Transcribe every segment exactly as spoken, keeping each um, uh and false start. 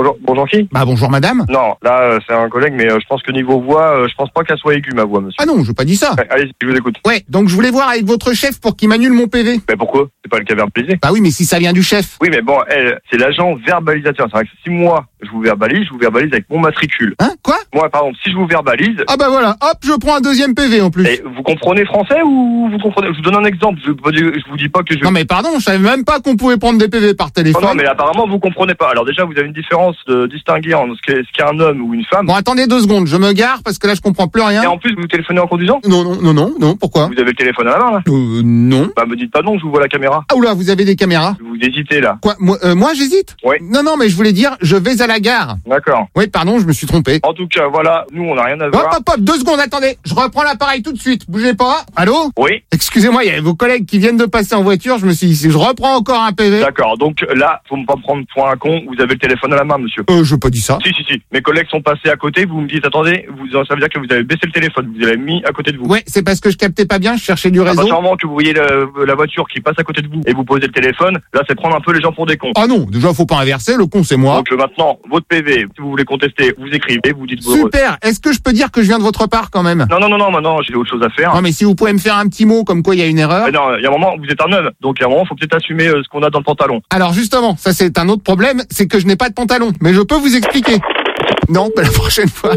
Bonjour, bonjour qui? Bah bonjour madame. Non, là euh, c'est un collègue, mais euh, je pense que niveau voix, euh, je pense pas qu'elle soit aiguë ma voix, monsieur. Ah non, je veux pas dit ça. Ouais, allez, je vous écoute. Ouais, donc je voulais voir avec votre chef pour qu'il m'annule mon P V. Mais pourquoi? C'est pas le cas verbalisé? Bah oui, mais si ça vient du chef. Oui, mais bon, elle, c'est l'agent verbalisateur. C'est vrai que si moi je vous verbalise, je vous verbalise avec mon matricule. Hein? Quoi? Moi, par exemple, si je vous verbalise. Ah bah voilà, hop, je prends un deuxième P V en plus. Et vous comprenez français ou vous comprenez? Je vous donne un exemple. Je, je vous dis pas que je. Non mais pardon, je savais même pas qu'on pouvait prendre des P V par téléphone. Non, non, mais apparemment vous comprenez pas. Alors déjà, vous avez une différence de distinguer entre ce qu'est, ce qu'est un homme ou une femme. Bon, attendez deux secondes, je me gare parce que là je comprends plus rien. Et en plus, vous téléphonez en conduisant? Non, non, non, non, non, pourquoi? Vous avez le téléphone à la main là? Euh, non. Bah me dites pas non, je vous vois la caméra. Ah oula, vous avez des caméras? Vous hésitez là. Quoi? Moi, euh, moi j'hésite? Oui. Non, non, mais je voulais dire, je vais à la gare. D'accord. Oui, pardon, je me suis trompé. En tout cas, voilà, nous on n'a rien à Hop, voir. hop, hop, deux secondes, attendez, je reprends l'appareil tout de suite, bougez pas. Allô? Oui. Excusez-moi, il y a vos collègues qui viennent de passer en voiture, je me suis dit, si je reprends encore un P V... D'accord, donc là, faut me pas prendre pour un con, vous avez le téléphone à la main, monsieur. Euh, je veux pas dire ça. Si, si, si. Mes collègues sont passés à côté, vous me dites, attendez, vous, ça veut dire que vous avez baissé le téléphone, vous l'avez mis à côté de vous. Ouais, c'est parce que je captais pas bien, je cherchais du À réseau. partir du moment que vous voyez le- la voiture qui passe à côté de vous et vous posez le téléphone, là, c'est prendre un peu les gens pour des cons. Ah non, déjà faut pas inverser, le con c'est moi. Donc euh, maintenant, votre P V, si vous voulez contester, vous écrivez, vous dites vos... Super, est-ce que je peux dire que je viens de votre part quand même? Non, non, non, non, maintenant, j'ai autre chose à faire. Non mais si vous pouvez me faire un petit mot comme quoi il y a une erreur. Mais non, il y a un moment, vous êtes un homme, donc il y a un moment, faut peut-être assumer euh, ce qu'on a dans le pantalon. Alors justement, ça c'est un autre problème, c'est que je n'ai pas de pantalon, mais je peux vous expliquer. Non, la prochaine fois.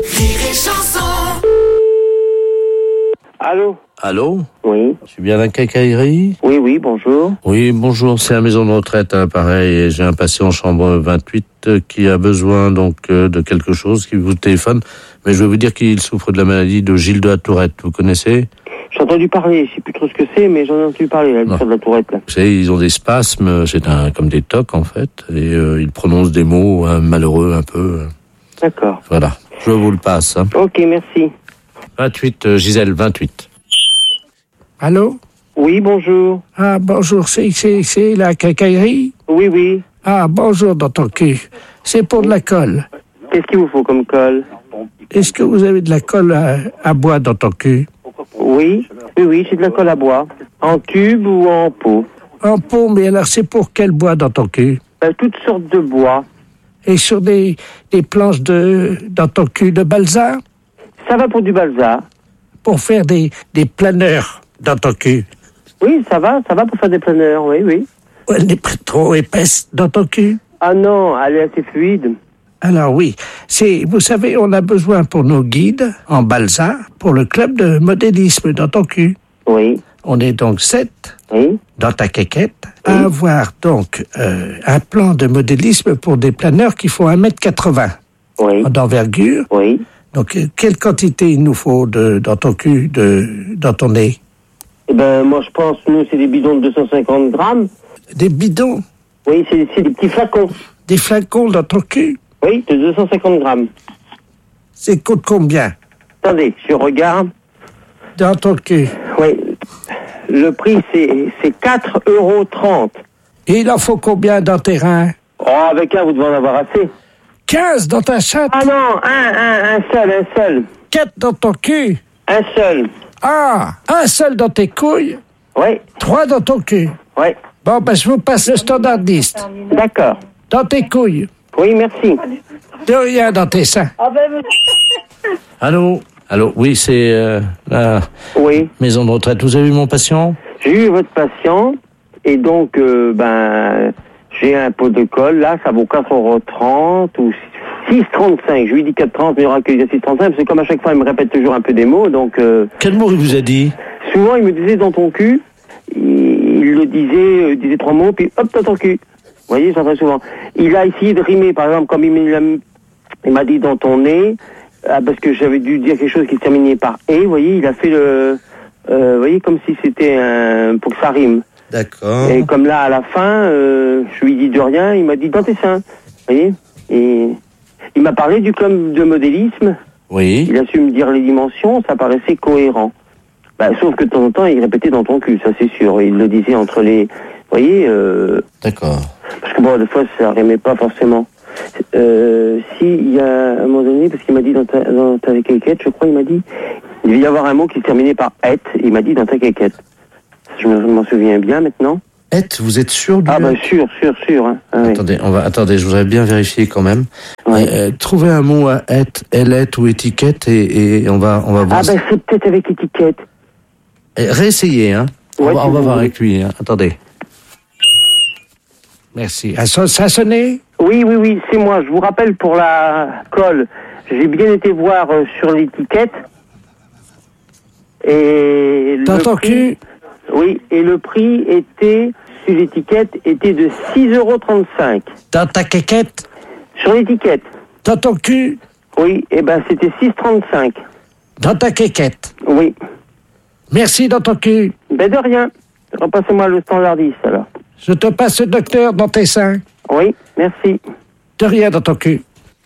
Allô? Allô? Oui. Je suis bien à la quincaillerie? Oui, oui, bonjour. Oui, bonjour, c'est la maison de retraite, hein, pareil, et j'ai un patient en chambre vingt-huit euh, qui a besoin donc euh, de quelque chose, qui vous téléphone, mais je vais vous dire qu'il souffre de la maladie de Gilles de la Tourette, vous connaissez? J'ai entendu parler, je sais plus trop ce que c'est, mais j'en ai entendu parler, là, Non. de la tourette, là. Vous savez, ils ont des spasmes, c'est un comme des tocs en fait, et euh, ils prononcent des mots hein, malheureux un peu. euh, D'accord. Voilà, je vous le passe. Hein. Ok, merci. vingt-huit, euh, Gisèle, vingt-huit. Allô? Oui, bonjour. Ah, bonjour, c'est, c'est, c'est la quincaillerie? Oui, oui. Ah, bonjour dans ton cul. C'est pour de la colle. Qu'est-ce qu'il vous faut comme colle? Est-ce que vous avez de la colle à, à bois dans ton cul? Oui, oui, oui, c'est de la colle à bois. En tube ou en pot? En pot, mais alors c'est pour quel bois dans ton cul? Euh, toutes sortes de bois. Et sur des, des planches de, dans ton cul de balsa? Ça va pour du balsa. Pour faire des, des planeurs dans ton cul? Oui, ça va, ça va pour faire des planeurs, oui, oui. Ou elle n'est pas trop épaisse dans ton cul? Ah non, elle est assez fluide. Alors oui, c'est, vous savez, on a besoin pour nos guides en balsa, pour le club de modélisme dans ton cul. Oui, On est donc sept oui. dans ta quéquette à avoir donc euh, un plan de modélisme pour des planeurs qui font un mètre quatre-vingts Oui, d'envergure. oui. Donc, euh, quelle quantité il nous faut de, dans ton cul, de, dans ton nez? Eh ben, moi, je pense, nous, c'est des bidons de deux cent cinquante grammes. Des bidons, Oui, c'est, c'est des petits flacons. des flacons dans ton cul? Oui, de deux cent cinquante grammes. C'est coûte combien Attendez, je regarde. dans ton cul? Oui, le prix, c'est, c'est quatre euros trente. Et il en faut combien dans tes reins? Oh, avec un, vous devez en avoir assez. quinze dans ta chatte? Ah non, un, un, un seul, un seul. quatre dans ton cul? Un seul. Ah, un seul dans tes couilles? Oui, trois dans ton cul? oui. Bon, ben, je vous passe le standardiste. D'accord. Dans tes couilles? Oui, merci. De rien dans tes seins. Allô? Allô? Oui, c'est euh, la Oui, maison de retraite. Vous avez vu mon patient? j'ai eu votre patient, et donc, euh, ben, j'ai un pot de colle, là, ça vaut quatre euros trente ou six trente-cinq. Je lui dis quatre trente, mais il y aura que six trente-cinq, parce que comme à chaque fois, il me répète toujours un peu des mots, donc, euh, Quel mot il vous a dit? souvent, il me disait dans ton cul, il, il le disait, euh, il disait trois mots, puis hop, dans ton cul. Vous voyez, ça très souvent. Il a essayé de rimer, par exemple, comme il m'a, il m'a dit dans ton nez, ah, parce que j'avais dû dire quelque chose qui se terminait par « et », vous voyez, il a fait le... Euh, vous voyez, comme si c'était un... pour que ça rime. D'accord. Et comme là, à la fin, euh, je lui dis de rien, il m'a dit « dans tes seins ». Vous voyez. Et il m'a parlé du club de modélisme. Oui. Il a su me dire les dimensions, ça paraissait cohérent. Bah, sauf que de temps en temps, il répétait dans ton cul, ça c'est sûr. Il le disait entre les... Vous voyez, euh, D'accord. parce que bon, des fois, ça rimait pas forcément. Euh, si, il y a un moment donné, parce qu'il m'a dit dans ta, dans ta quéquette, je crois, il m'a dit, il devait y avoir un mot qui se terminait par « et », il m'a dit dans ta quéquette. Je me- je m'en souviens bien maintenant. Et vous êtes sûr du Ah bah sûr, sûr, sûr. Hein. Ah, oui. Attendez, on va, attendez, je voudrais bien vérifier quand même. Ouais. Euh, trouvez un mot à et, Elette ou étiquette et, et on va, on va voir. Ah bah c'est peut-être avec étiquette. Et réessayez, hein. On Ouais, va, tu on va veux. voir avec lui, hein. Attendez. Merci. Ah, ça, ça a sonné? Oui, oui, oui, c'est moi. Je vous rappelle pour la colle. J'ai bien été voir euh, sur l'étiquette. Et Dans le ton prix, cul? oui, et le prix était, sur l'étiquette, était de six euros trente-cinq. Dans ta quéquette? Sur l'étiquette. Dans ton cul? Oui, et ben c'était six trente-cinq. Dans ta quéquette? Oui. Merci, dans ton cul. Ben de rien. Repassez-moi le standardiste alors. Je te passe le docteur dans tes seins. Oui, merci. De rien dans ton cul.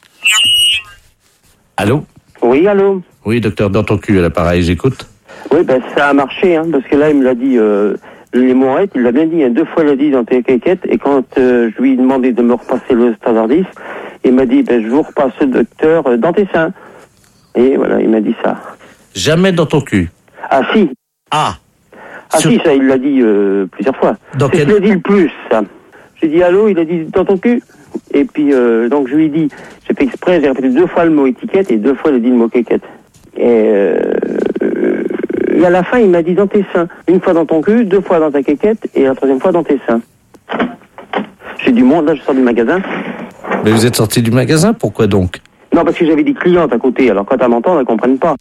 Allô? Oui, allô? Oui, docteur, dans ton cul, à l'appareil, j'écoute. Oui, ben ça a marché, hein, parce que là, il me l'a dit, euh, les morettes, il l'a bien dit, hein, deux fois il l'a dit dans tes quéquettes, et quand euh, je lui ai demandé de me repasser le standardiste, il m'a dit, ben je vous repasse le docteur euh, dans tes seins. Et voilà, il m'a dit ça. Jamais dans ton cul. Ah si, Ah! ah Sur- si, ça, il l'a dit euh, plusieurs fois. Dans C'est ce quel- qu'il a dit le plus, ça. J'ai dit allô, il a dit dans ton cul. Et puis, euh, donc je lui ai dit, j'ai fait exprès, j'ai répété deux fois le mot étiquette, et deux fois il a dit le mot quéquette. Et, euh, et à la fin, il m'a dit dans tes seins. Une fois dans ton cul, deux fois dans ta quéquette, et la troisième fois dans tes seins. J'ai du monde, là, je sors du magasin. Mais vous êtes sorti du magasin, pourquoi donc? Non, parce que j'avais des clientes à côté, alors quand elles m'entendent, elles comprennent pas.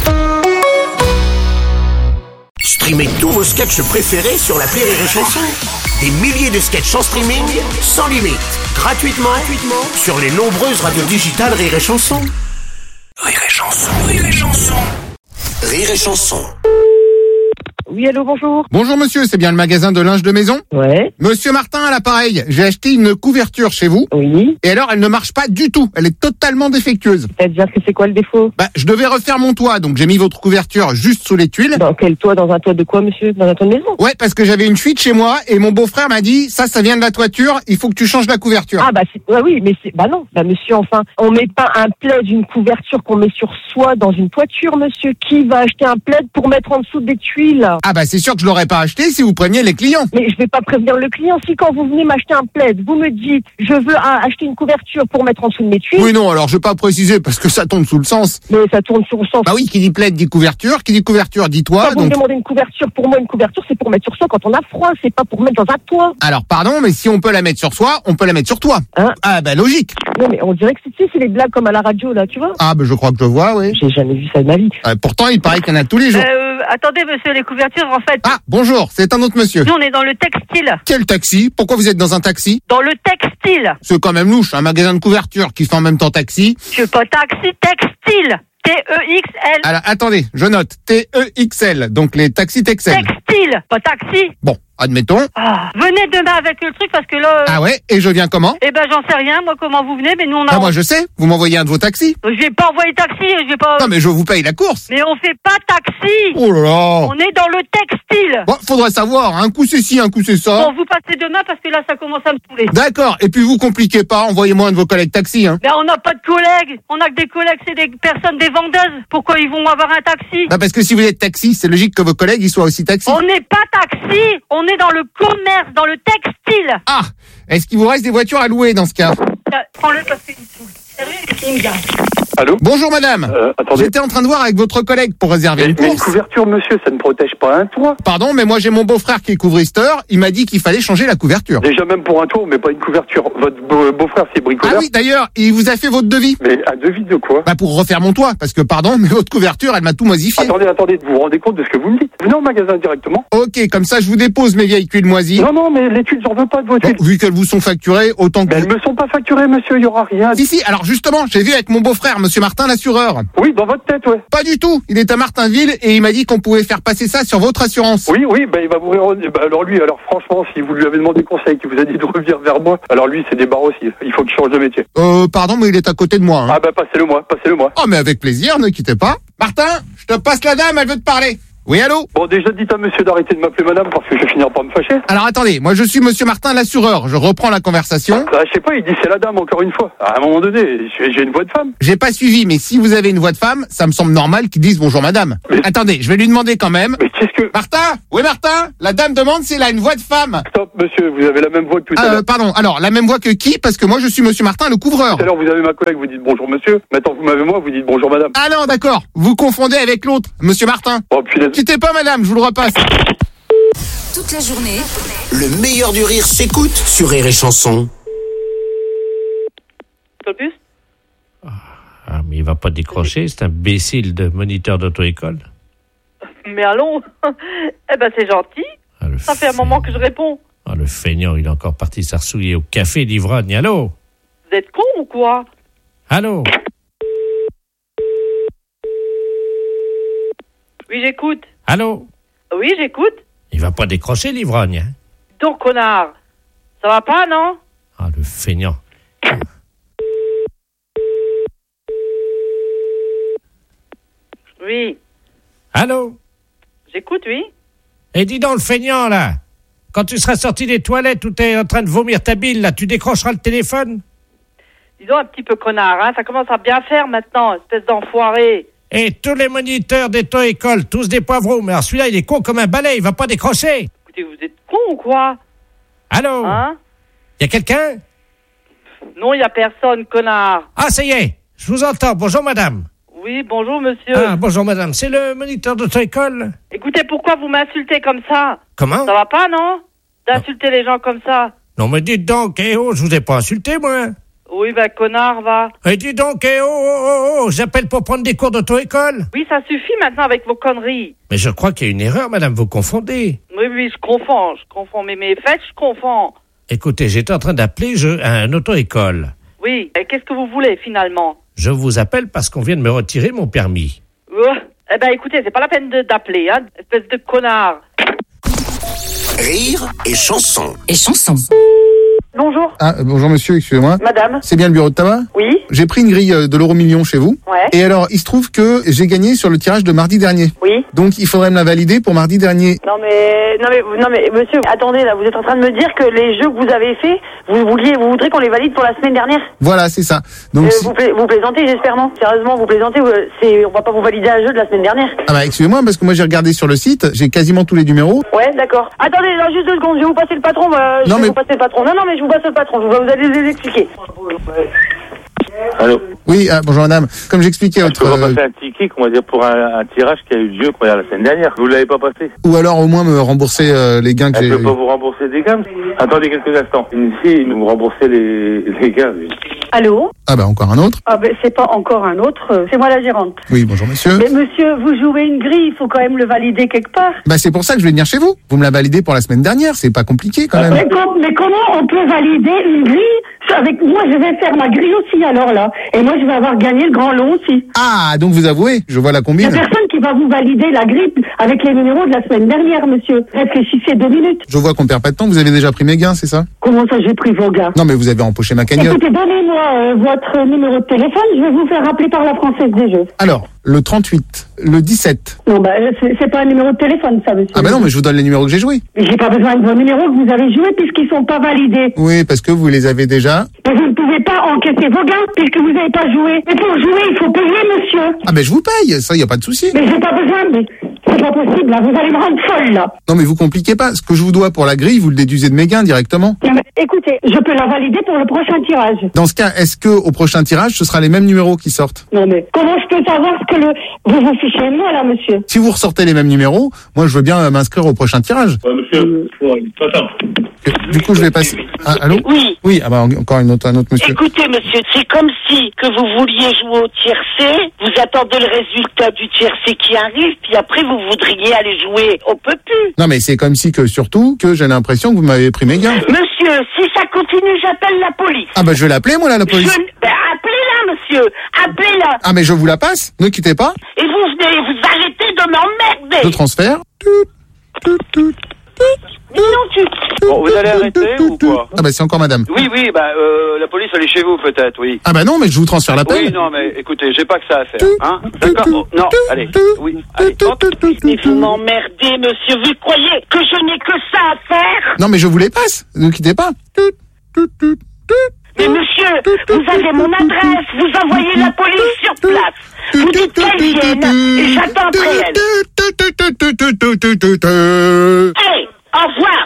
Streamez tous vos sketchs préférés sur l'appli Rire et Chanson. Des milliers de sketchs en streaming, sans limite, gratuitement, gratuitement sur les nombreuses radios digitales Rire et Chanson. Rire et Chanson, Rire et Chanson. Rire et Chanson. Oui, allô, bonjour. Bonjour monsieur, c'est bien le magasin de linge de maison? Ouais, Monsieur Martin à l'appareil, j'ai acheté une couverture chez vous, oui. et alors elle ne marche pas du tout, elle est totalement défectueuse. C'est-à-dire que c'est quoi le défaut? Bah, je devais refaire mon toit, donc j'ai mis votre couverture juste sous les tuiles. Dans quel toit? Dans un toit de quoi, monsieur? Dans un toit de maison? Ouais, parce que j'avais une fuite chez moi, et mon beau-frère m'a dit, ça, ça vient de la toiture, il faut que tu changes la couverture. Ah, bah, c'est, ouais, oui, mais c'est, bah non, bah, monsieur, enfin, on met pas un plaid, une couverture qu'on met sur soi dans une toiture, monsieur. Qui va acheter un plaid pour mettre en dessous des tuiles? Ah bah c'est sûr que je l'aurais pas acheté si vous preniez les clients. Mais je vais pas prévenir le client. Si quand vous venez m'acheter un plaid, vous me dites, je veux ah, acheter une couverture pour mettre en dessous de mes tuiles, Oui, non, alors je vais pas préciser parce que ça tombe sous le sens. mais ça tourne sur le sens. Bah oui, qui dit plaid dit couverture, qui dit couverture dit toit, Quand vous me donc... demandez une couverture, pour moi, une couverture, c'est pour mettre sur soi quand on a froid, c'est pas pour mettre dans un toit. Alors pardon, mais si on peut la mettre sur soi, on peut la mettre sur toi. Hein? Ah bah logique. Non, mais on dirait que c'est, tu sais, c'est les blagues comme à la radio, là, tu vois. Ah bah je crois que je vois, oui. J'ai jamais vu ça de ma vie. Euh, pourtant, il paraît qu'il y en a tous les jours. Euh, attendez, monsieur, les couvertures, en fait, Ah, bonjour, c'est un autre monsieur. nous, on est dans le textile. Quel taxi? Pourquoi vous êtes dans un taxi? Dans le textile. C'est quand même louche, un magasin de couverture qui fait en même temps taxi. Je suis pas taxi, textile. T E X L. Alors attendez, je note T E X L, donc les taxis Texel. Textile, pas taxi. Bon, admettons. Ah, venez demain avec le truc parce que là, euh, Ah ouais, et je viens comment? eh ben, j'en sais rien, moi, comment vous venez, mais nous, on a. Ah moi je sais, vous m'envoyez un de vos taxis. Je vais pas envoyer taxi, je vais pas. Non mais je vous paye la course. Mais on fait pas taxi. Oh là là. On est dans le textile. Bon, faudrait savoir, un coup c'est ci, un coup c'est ça. Bon, vous passez demain parce que là, ça commence à me saouler. D'accord, et puis vous compliquez pas, envoyez-moi un de vos collègues taxi, hein. Ben, on n'a pas de collègues. On a que des collègues, c'est des personnes, des vendeuses. Pourquoi ils vont avoir un taxi? Bah parce que si vous êtes taxi, c'est logique que vos collègues ils soient aussi taxi. On n'est pas taxi. On est dans le commerce, dans le textile. Ah, est-ce qu'il vous reste des voitures à louer dans ce cas? Euh, Prends-le parce qu'il me saoule. Sérieux, il me garde. Allô? Bonjour madame. Euh, attendez. J'étais en train de voir avec votre collègue pour réserver Mais, une mais une course. couverture, monsieur, ça ne protège pas un toit. Pardon, mais moi j'ai mon beau-frère qui est couvristeur, il m'a dit qu'il fallait changer la couverture. Déjà, même pour un toit, on met pas une couverture. Votre beau- beau-frère, c'est Ah bricoleur. oui, d'ailleurs, il vous a fait votre devis. Mais un devis de quoi? Bah pour refaire mon toit, parce que pardon, mais votre couverture, elle m'a tout moisifié. Attendez, attendez, vous vous rendez compte de ce que vous me dites? Venez au magasin directement. Ok, comme ça je vous dépose mes vieilles tuiles moisies. Non, non, mais les tuiles, j'en veux pas de vos Bon, tuiles. vu qu'elles vous sont facturées, autant que... Mais elles me sont pas facturées, monsieur, il y aura rien. Si, si, alors justement, j'ai vu avec mon beau-frère, monsieur Martin, l'assureur. Oui, dans votre tête, ouais. Pas du tout, il est à Martinville et il m'a dit qu'on pouvait faire passer ça sur votre assurance. Oui, oui, bah, il va vous ré- bah, alors lui, alors franchement, si vous lui avez demandé conseil, qu'il vous a dit de revenir vers moi, alors lui, c'est des barres aussi. Il faut qu'il change de métier. Euh, pardon, mais il est à côté de moi. Hein. Ah bah, passez-le moi, passez-le moi. Oh, mais avec plaisir, ne quittez pas. Martin, je te passe la dame, elle veut te parler. Oui, allô? Bon, déjà, dites à monsieur d'arrêter de m'appeler madame parce que je vais finir par me fâcher. Alors attendez, moi je suis monsieur Martin, l'assureur. Je reprends la conversation. Bah, je sais pas, il dit c'est la dame encore une fois. À un moment donné, j'ai j'ai une voix de femme. J'ai pas suivi, mais si vous avez une voix de femme, ça me semble normal qu'ils disent bonjour madame. Mais- Attendez, je vais lui demander quand même. Mais qu'est-ce que... Martin? Oui, Martin? La dame demande si elle a une voix de femme. Stop, monsieur, vous avez la même voix que tout à Ah, l'heure. euh, pardon. Alors, la même voix que qui? Parce que moi je suis monsieur Martin, le couvreur. Tout à l'heure, vous avez ma collègue, vous dites bonjour monsieur. Maintenant, vous m'avez moi, vous dites bonjour madame. Ah non, d'accord. Vous confondez avec l'autre, monsieur Martin. Oh, puis les... Quittez pas madame, je vous le repasse. Toute la journée, Le meilleur du rire s'écoute sur Rire et Chanson. Plus Ah, mais il va pas décrocher, c'est un imbécile de moniteur d'auto-école. Mais allons. Eh ben, c'est gentil. Ah, le Ça fait un moment que je réponds. Ah, le feignant, il est encore parti s'arsouiller au café d'Ivrogne. Allô? Vous êtes con ou quoi? Allô? Oui, j'écoute. Allô? Oui, j'écoute. Il va pas décrocher l'ivrogne, hein? Donc, connard. Ça va pas, non? Ah, le feignant. Oui. Allô? J'écoute, oui. Et dis donc, le feignant, là, quand tu seras sorti des toilettes où t'es en train de vomir ta bile, là, tu décrocheras le téléphone? Disons un petit peu connard, hein. Ça commence à bien faire maintenant, espèce d'enfoiré. Et tous les moniteurs d'auto-école, tous des poivreaux, mais alors celui-là, il est con comme un balai, il va pas décrocher. Écoutez, vous êtes con ou quoi? Allô? Hein? Y a quelqu'un? Non, il y a personne, connard. Ah, ça y est, je vous entends. Bonjour, madame. Oui, bonjour, monsieur. Ah, bonjour, madame. C'est le moniteur d'auto-école? Écoutez, pourquoi vous m'insultez comme ça? Comment? Ça va pas, non? D'insulter les gens comme ça. Non, mais dites donc, eh oh, je vous ai pas insulté, moi. Oui, ben, connard, va. Et dites donc, eh oh, oh, oh, oh, j'appelle pour prendre des cours d'auto-école. Oui, ça suffit maintenant avec vos conneries. Mais je crois qu'il y a une erreur, madame, vous confondez. Oui, oui, je confonds, je confonds. Mais mes fêtes, je confonds. Écoutez, j'étais en train d'appeler je, à un auto-école. Oui, et qu'est-ce que vous voulez, finalement? Je vous appelle parce qu'on vient de me retirer mon permis. Euh, eh ben, écoutez, c'est pas la peine de- d'appeler, hein, espèce de connard. Rire et Chanson. et chanson. Bonjour, Ah, euh, bonjour monsieur, excusez-moi. madame. C'est bien le bureau de tabac? Oui, J'ai pris une grille euh, de l'euro million chez vous. ouais, Et alors, il se trouve que j'ai gagné sur le tirage de mardi dernier. oui. Donc, il faudrait me la valider pour mardi dernier. Non mais, non mais, non mais, monsieur, attendez là, vous êtes en train de me dire que les jeux que vous avez faits, vous vouliez, vous voudrez qu'on les valide pour la semaine dernière. Voilà, c'est ça. Donc, Euh, si- vous, pla- vous plaisantez, j'espère non. Sérieusement, vous plaisantez. euh, C'est, on va pas vous valider un jeu de la semaine dernière. ah bah, excusez-moi, parce que moi, j'ai regardé sur le site, j'ai quasiment tous les numéros. Ouais, d'accord. Attendez, là, juste deux secondes, je vais vous passer le patron. euh, je Non, vais mais- vous passer le patron. Non, non, mais je vous passe le patron. Je vais vous allez les expliquer. Allô. Oui, ah, bonjour madame. Comme j'expliquais, Je votre, peux euh, repasser un ticket, on va dire, pour un, un tirage qui a eu lieu quoi, la semaine dernière. Vous l'avez pas passé. ou alors au moins me rembourser euh, les gains que Elle j'ai. peut pas vous rembourser des gains. Attendez quelques instants. Ici, vous remboursez les, les gains. lui. Allô? Ah bah, encore un autre. Ah ben c'est pas encore un autre, euh, c'est moi la gérante. Oui, bonjour monsieur. Mais monsieur, vous jouez une grille, il faut quand même le valider quelque part. Bah, c'est pour ça que je vais venir chez vous. Vous me la validez pour la semaine dernière, c'est pas compliqué quand même. Mais, com- mais comment on peut valider une grille avec moi? Je vais faire ma grille aussi alors là. Et moi je vais avoir gagné le grand lot aussi. Ah, donc vous avouez, je vois la Il y combine. a personne qui va vous valider la grille avec les numéros de la semaine dernière, monsieur. Réfléchissez deux minutes. Je vois qu'on perd pas de temps, vous avez déjà pris mes gains, c'est ça? Comment ça j'ai pris vos gars? Non, mais vous avez empoché ma cagnotte. Écoutez, donnez-moi euh, votre numéro de téléphone, je vais vous faire rappeler par la Française des Jeux. Alors, le trente-huit, le dix-sept. Non, bah, euh, c'est c'est pas un numéro de téléphone, ça, monsieur. Ah bah non, mais je vous donne les numéros que j'ai joués. Mais j'ai pas besoin de vos numéros que vous avez joués puisqu'ils sont pas validés. Oui, parce que vous les avez déjà. Mais vous ne pouvez pas encaisser vos gains puisque vous n'avez pas joué. Mais pour jouer, il faut payer, monsieur. Ah ben je vous paye, ça y a pas de souci. Mais j'ai pas besoin, mais c'est pas possible, là. Vous allez me rendre folle, là. Non mais vous compliquez pas. Ce que je vous dois pour la grille, vous le déduisez de mes gains directement. Non, mais écoutez, je peux la valider pour le prochain tirage. Dans ce cas, est-ce que au prochain tirage, ce sera les mêmes numéros qui sortent? Non, mais comment je peux savoir ce que le... Vous vous fichez de moi, là, monsieur. Si vous ressortez les mêmes numéros, moi je veux bien euh, m'inscrire au prochain tirage. Ouais, monsieur, ouais, attends. Du coup, je vais passer. Ah, allô? Oui. Oui, ah bah en- encore une autre, un autre monsieur. Écoutez, monsieur, c'est comme si que vous vouliez jouer au tiercé, vous attendez le résultat du tiercé qui arrive, puis après vous voudriez aller jouer. On peut plus. Non mais c'est comme si que surtout que j'ai l'impression que vous m'avez pris mes gains. Monsieur, si ça continue, j'appelle la police. Ah bah je vais l'appeler moi là la police. Je... Ben, appelez-la, monsieur. Appelez-la. Ah mais je vous la passe. Ne quittez pas. Et vous venez, vous arrêtez de m'emmerder. Je transfère. Tout, tout, tout, tout. non, tu... Bon, vous allez arrêter ou quoi? Ah bah c'est encore madame. Oui, oui, bah euh, la police elle est chez vous peut-être, oui. Ah bah non, mais je vous transfère l'appel. Oui, non, mais écoutez, j'ai pas que ça à faire, hein. D'accord. Oh, non, allez, oui, allez. Hop. Mais vous m'emmerdez, monsieur. Vous croyez que je n'ai que ça à faire? Non mais je vous les passe, ne quittez pas. Mais monsieur, vous avez mon adresse, vous envoyez la police sur place. Vous dites qu'elle vienne et j'attends après elle. Allez, au revoir.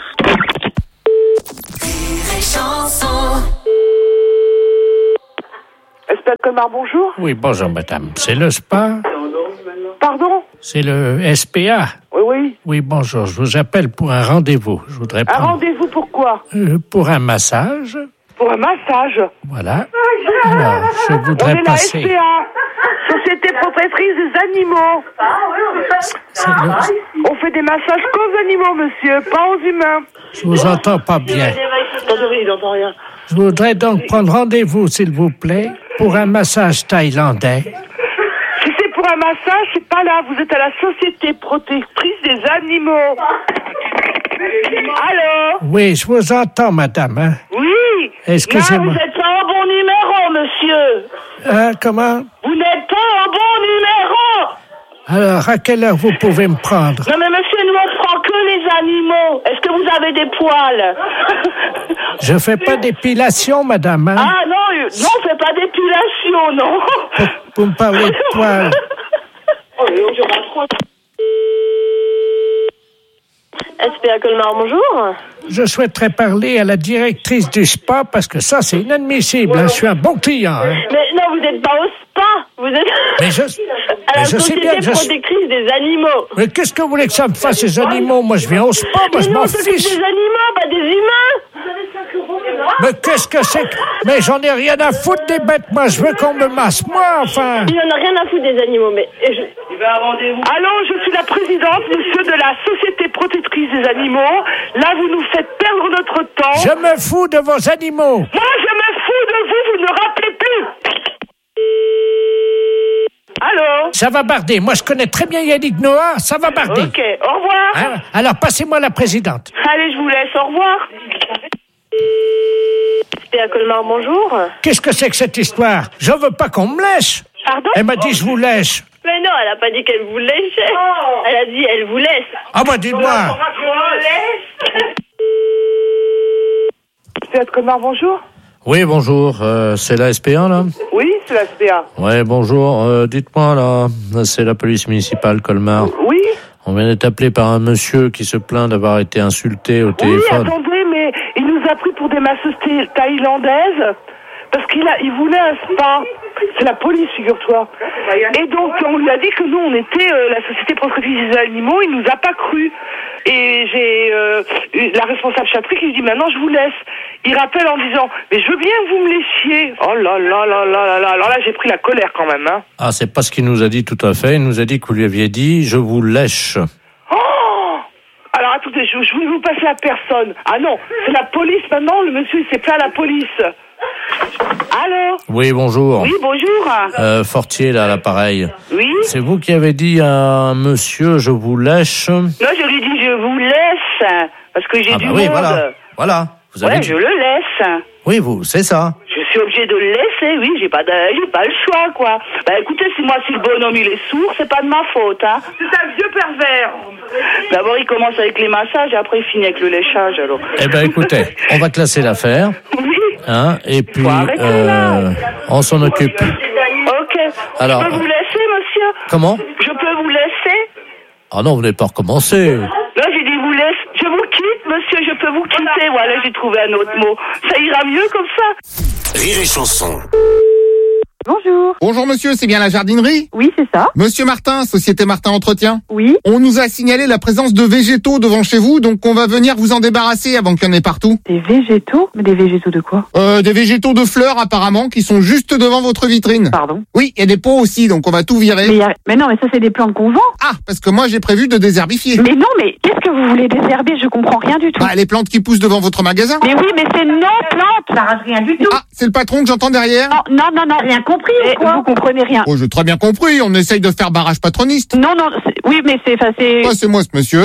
Espère Colmar, bonjour. Oui, bonjour madame. C'est le spa? Pardon? C'est le S P A? Oui, oui. Oui, bonjour. Je vous appelle pour un rendez-vous. Je voudrais Un prendre... rendez-vous pourquoi? Euh, pour un massage. Pour un massage. Voilà. Alors, je On voudrais est la passer... S P A, Société Protectrice des Animaux. C'est le- On fait des massages qu'aux animaux, monsieur, pas aux humains. Je vous entends pas bien. Attendez, il n'entend rien. Je voudrais donc prendre rendez-vous, s'il vous plaît, pour un massage thaïlandais. Si c'est pour un massage, c'est pas là. Vous êtes à la Société Protectrice des Animaux. Allô? Oui, je vous entends, madame. Hein? Oui. Excusez-moi. Non, vous n'êtes pas au bon numéro, monsieur. Hein, comment? Vous n'êtes pas au bon numéro. Alors, à quelle heure vous pouvez me prendre? Non, mais monsieur, nous, on prend que les animaux. Est-ce que vous avez des poils? Je fais pas d'épilation, madame. Hein? Ah, non, euh, non, on fait pas d'épilation, non. Vous, vous me parlez de poils. Oh, mais on dira trop. S P A Colmar, bonjour. Je souhaiterais parler à la directrice du spa parce que ça, c'est inadmissible. Hein? Je suis un bon client. Hein? Mais non, vous n'êtes pas au spa. Vous êtes Mais je, à mais la je sais Société bien que je suis... Protectrice des Animaux. Mais qu'est-ce que vous voulez que ça me fasse, ces animaux? Moi, je viens au spa, moi, Mais je non, m'en c'est fiche. des animaux, pas des humains. Mais qu'est-ce que c'est que... Mais j'en ai rien à foutre des bêtes, moi. Je veux qu'on me masse, moi, enfin. Il n'en a rien à foutre des animaux, mais... Je... Il va à rendez-vous. Allô, je suis la présidente, monsieur, de la Société Protectrice des Animaux. Là, vous nous faites perdre notre temps. Je me fous de vos animaux. Moi, je me fous de vous, vous ne rappelez plus. Allô? Ça va barder. Moi, je connais très bien Yannick Noah. Ça va barder. Ok, au revoir. Hein? Alors, passez-moi la présidente. Allez, je vous laisse, au revoir. S P A Colmar, bonjour. Qu'est-ce que c'est que cette histoire? Je veux pas qu'on me lèche. Pardon? Elle m'a dit je vous lèche. Mais non, elle a pas dit qu'elle vous léchait. Oh. Elle a dit elle vous laisse. Ah bah dites-moi. Je vous laisse. S P A Colmar, bonjour. Oui, bonjour. Euh, c'est la S P A, là? Oui, c'est la S P A. Ouais, bonjour. Euh, dites-moi, là, c'est la police municipale Colmar. Oui. On vient d'être appelé par un monsieur qui se plaint d'avoir été insulté au Oui, téléphone. attendez, mais il nous a pris pour des masseuses thaï- thaïlandaises parce qu'il a, il voulait un spa. C'est la police, figure-toi. Et donc, on lui a dit que nous, on était euh, la Société Protectrice des Animaux. Il nous a pas cru. Et j'ai euh, la responsable Chatry qui lui dit maintenant je vous laisse. Il rappelle en disant mais je veux bien que vous me laissiez. Oh là là là là là là. Alors là j'ai pris la colère quand même. Hein. Ah, c'est pas ce qu'il nous a dit tout à fait. Il nous a dit que vous lui aviez dit « je vous lèche ». Oh alors attendez, je, je voulais vous passer à personne. Ah non, c'est la police maintenant. Le monsieur il s'est plaint à la police. Allô? Oui, bonjour. Oui, bonjour. Euh, Fortier, là, à l'appareil. Oui? C'est vous qui avez dit à un monsieur « je vous lèche ». Non, je lui dis je vous laisse parce que j'ai Ah du bah oui, monde. voilà. Voilà. Vous avez Ouais, dit... je le laisse. Oui, vous, c'est ça. Je suis obligée de le laisser, oui, j'ai pas de, j'ai pas le choix, quoi. Bah écoutez, si moi, si le bonhomme il est sourd, c'est pas de ma faute, hein. C'est un vieux pervers. D'abord, il commence avec les massages et après il finit avec le léchage, alors. Eh ben, écoutez, on va classer l'affaire. Oui. Hein, et puis, arrêter, euh, on s'en occupe. Ok. Alors, je peux vous laisser, monsieur? Comment? Je peux vous laisser? Ah non, vous n'avez pas recommencé. Là, j'ai dit vous laisse. Je vous quitte, monsieur, je peux vous quitter. Voilà, j'ai trouvé un autre mot. Ça ira mieux comme ça. Rire et chanson. Bonjour. Bonjour monsieur, c'est bien la jardinerie? Oui, c'est ça. Monsieur Martin, Société Martin Entretien? Oui. On nous a signalé la présence de végétaux devant chez vous, donc on va venir vous en débarrasser avant qu'il y en ait partout. Des végétaux? Mais des végétaux de quoi? Euh, des végétaux de fleurs apparemment, qui sont juste devant votre vitrine. Pardon? Oui, il y a des pots aussi, donc on va tout virer. Mais, y a... mais non, mais ça c'est des plantes qu'on vend. Ah, parce que moi j'ai prévu de désherbifier. Mais non, mais qu'est-ce que vous voulez désherber? Je comprends rien du tout. Bah, les plantes qui poussent devant votre magasin. Mais oui, mais c'est nos plantes. Ça rage rien du tout. Ah, c'est le patron que j'entends derrière? Non, non, non, non. Rien compris ou quoi? Vous comprenez rien. Oh, j'ai très bien compris, on essaye de faire barrage patroniste. Non, non, c'est... oui, mais c'est... Enfin, c'est... Ah, c'est moi ce monsieur.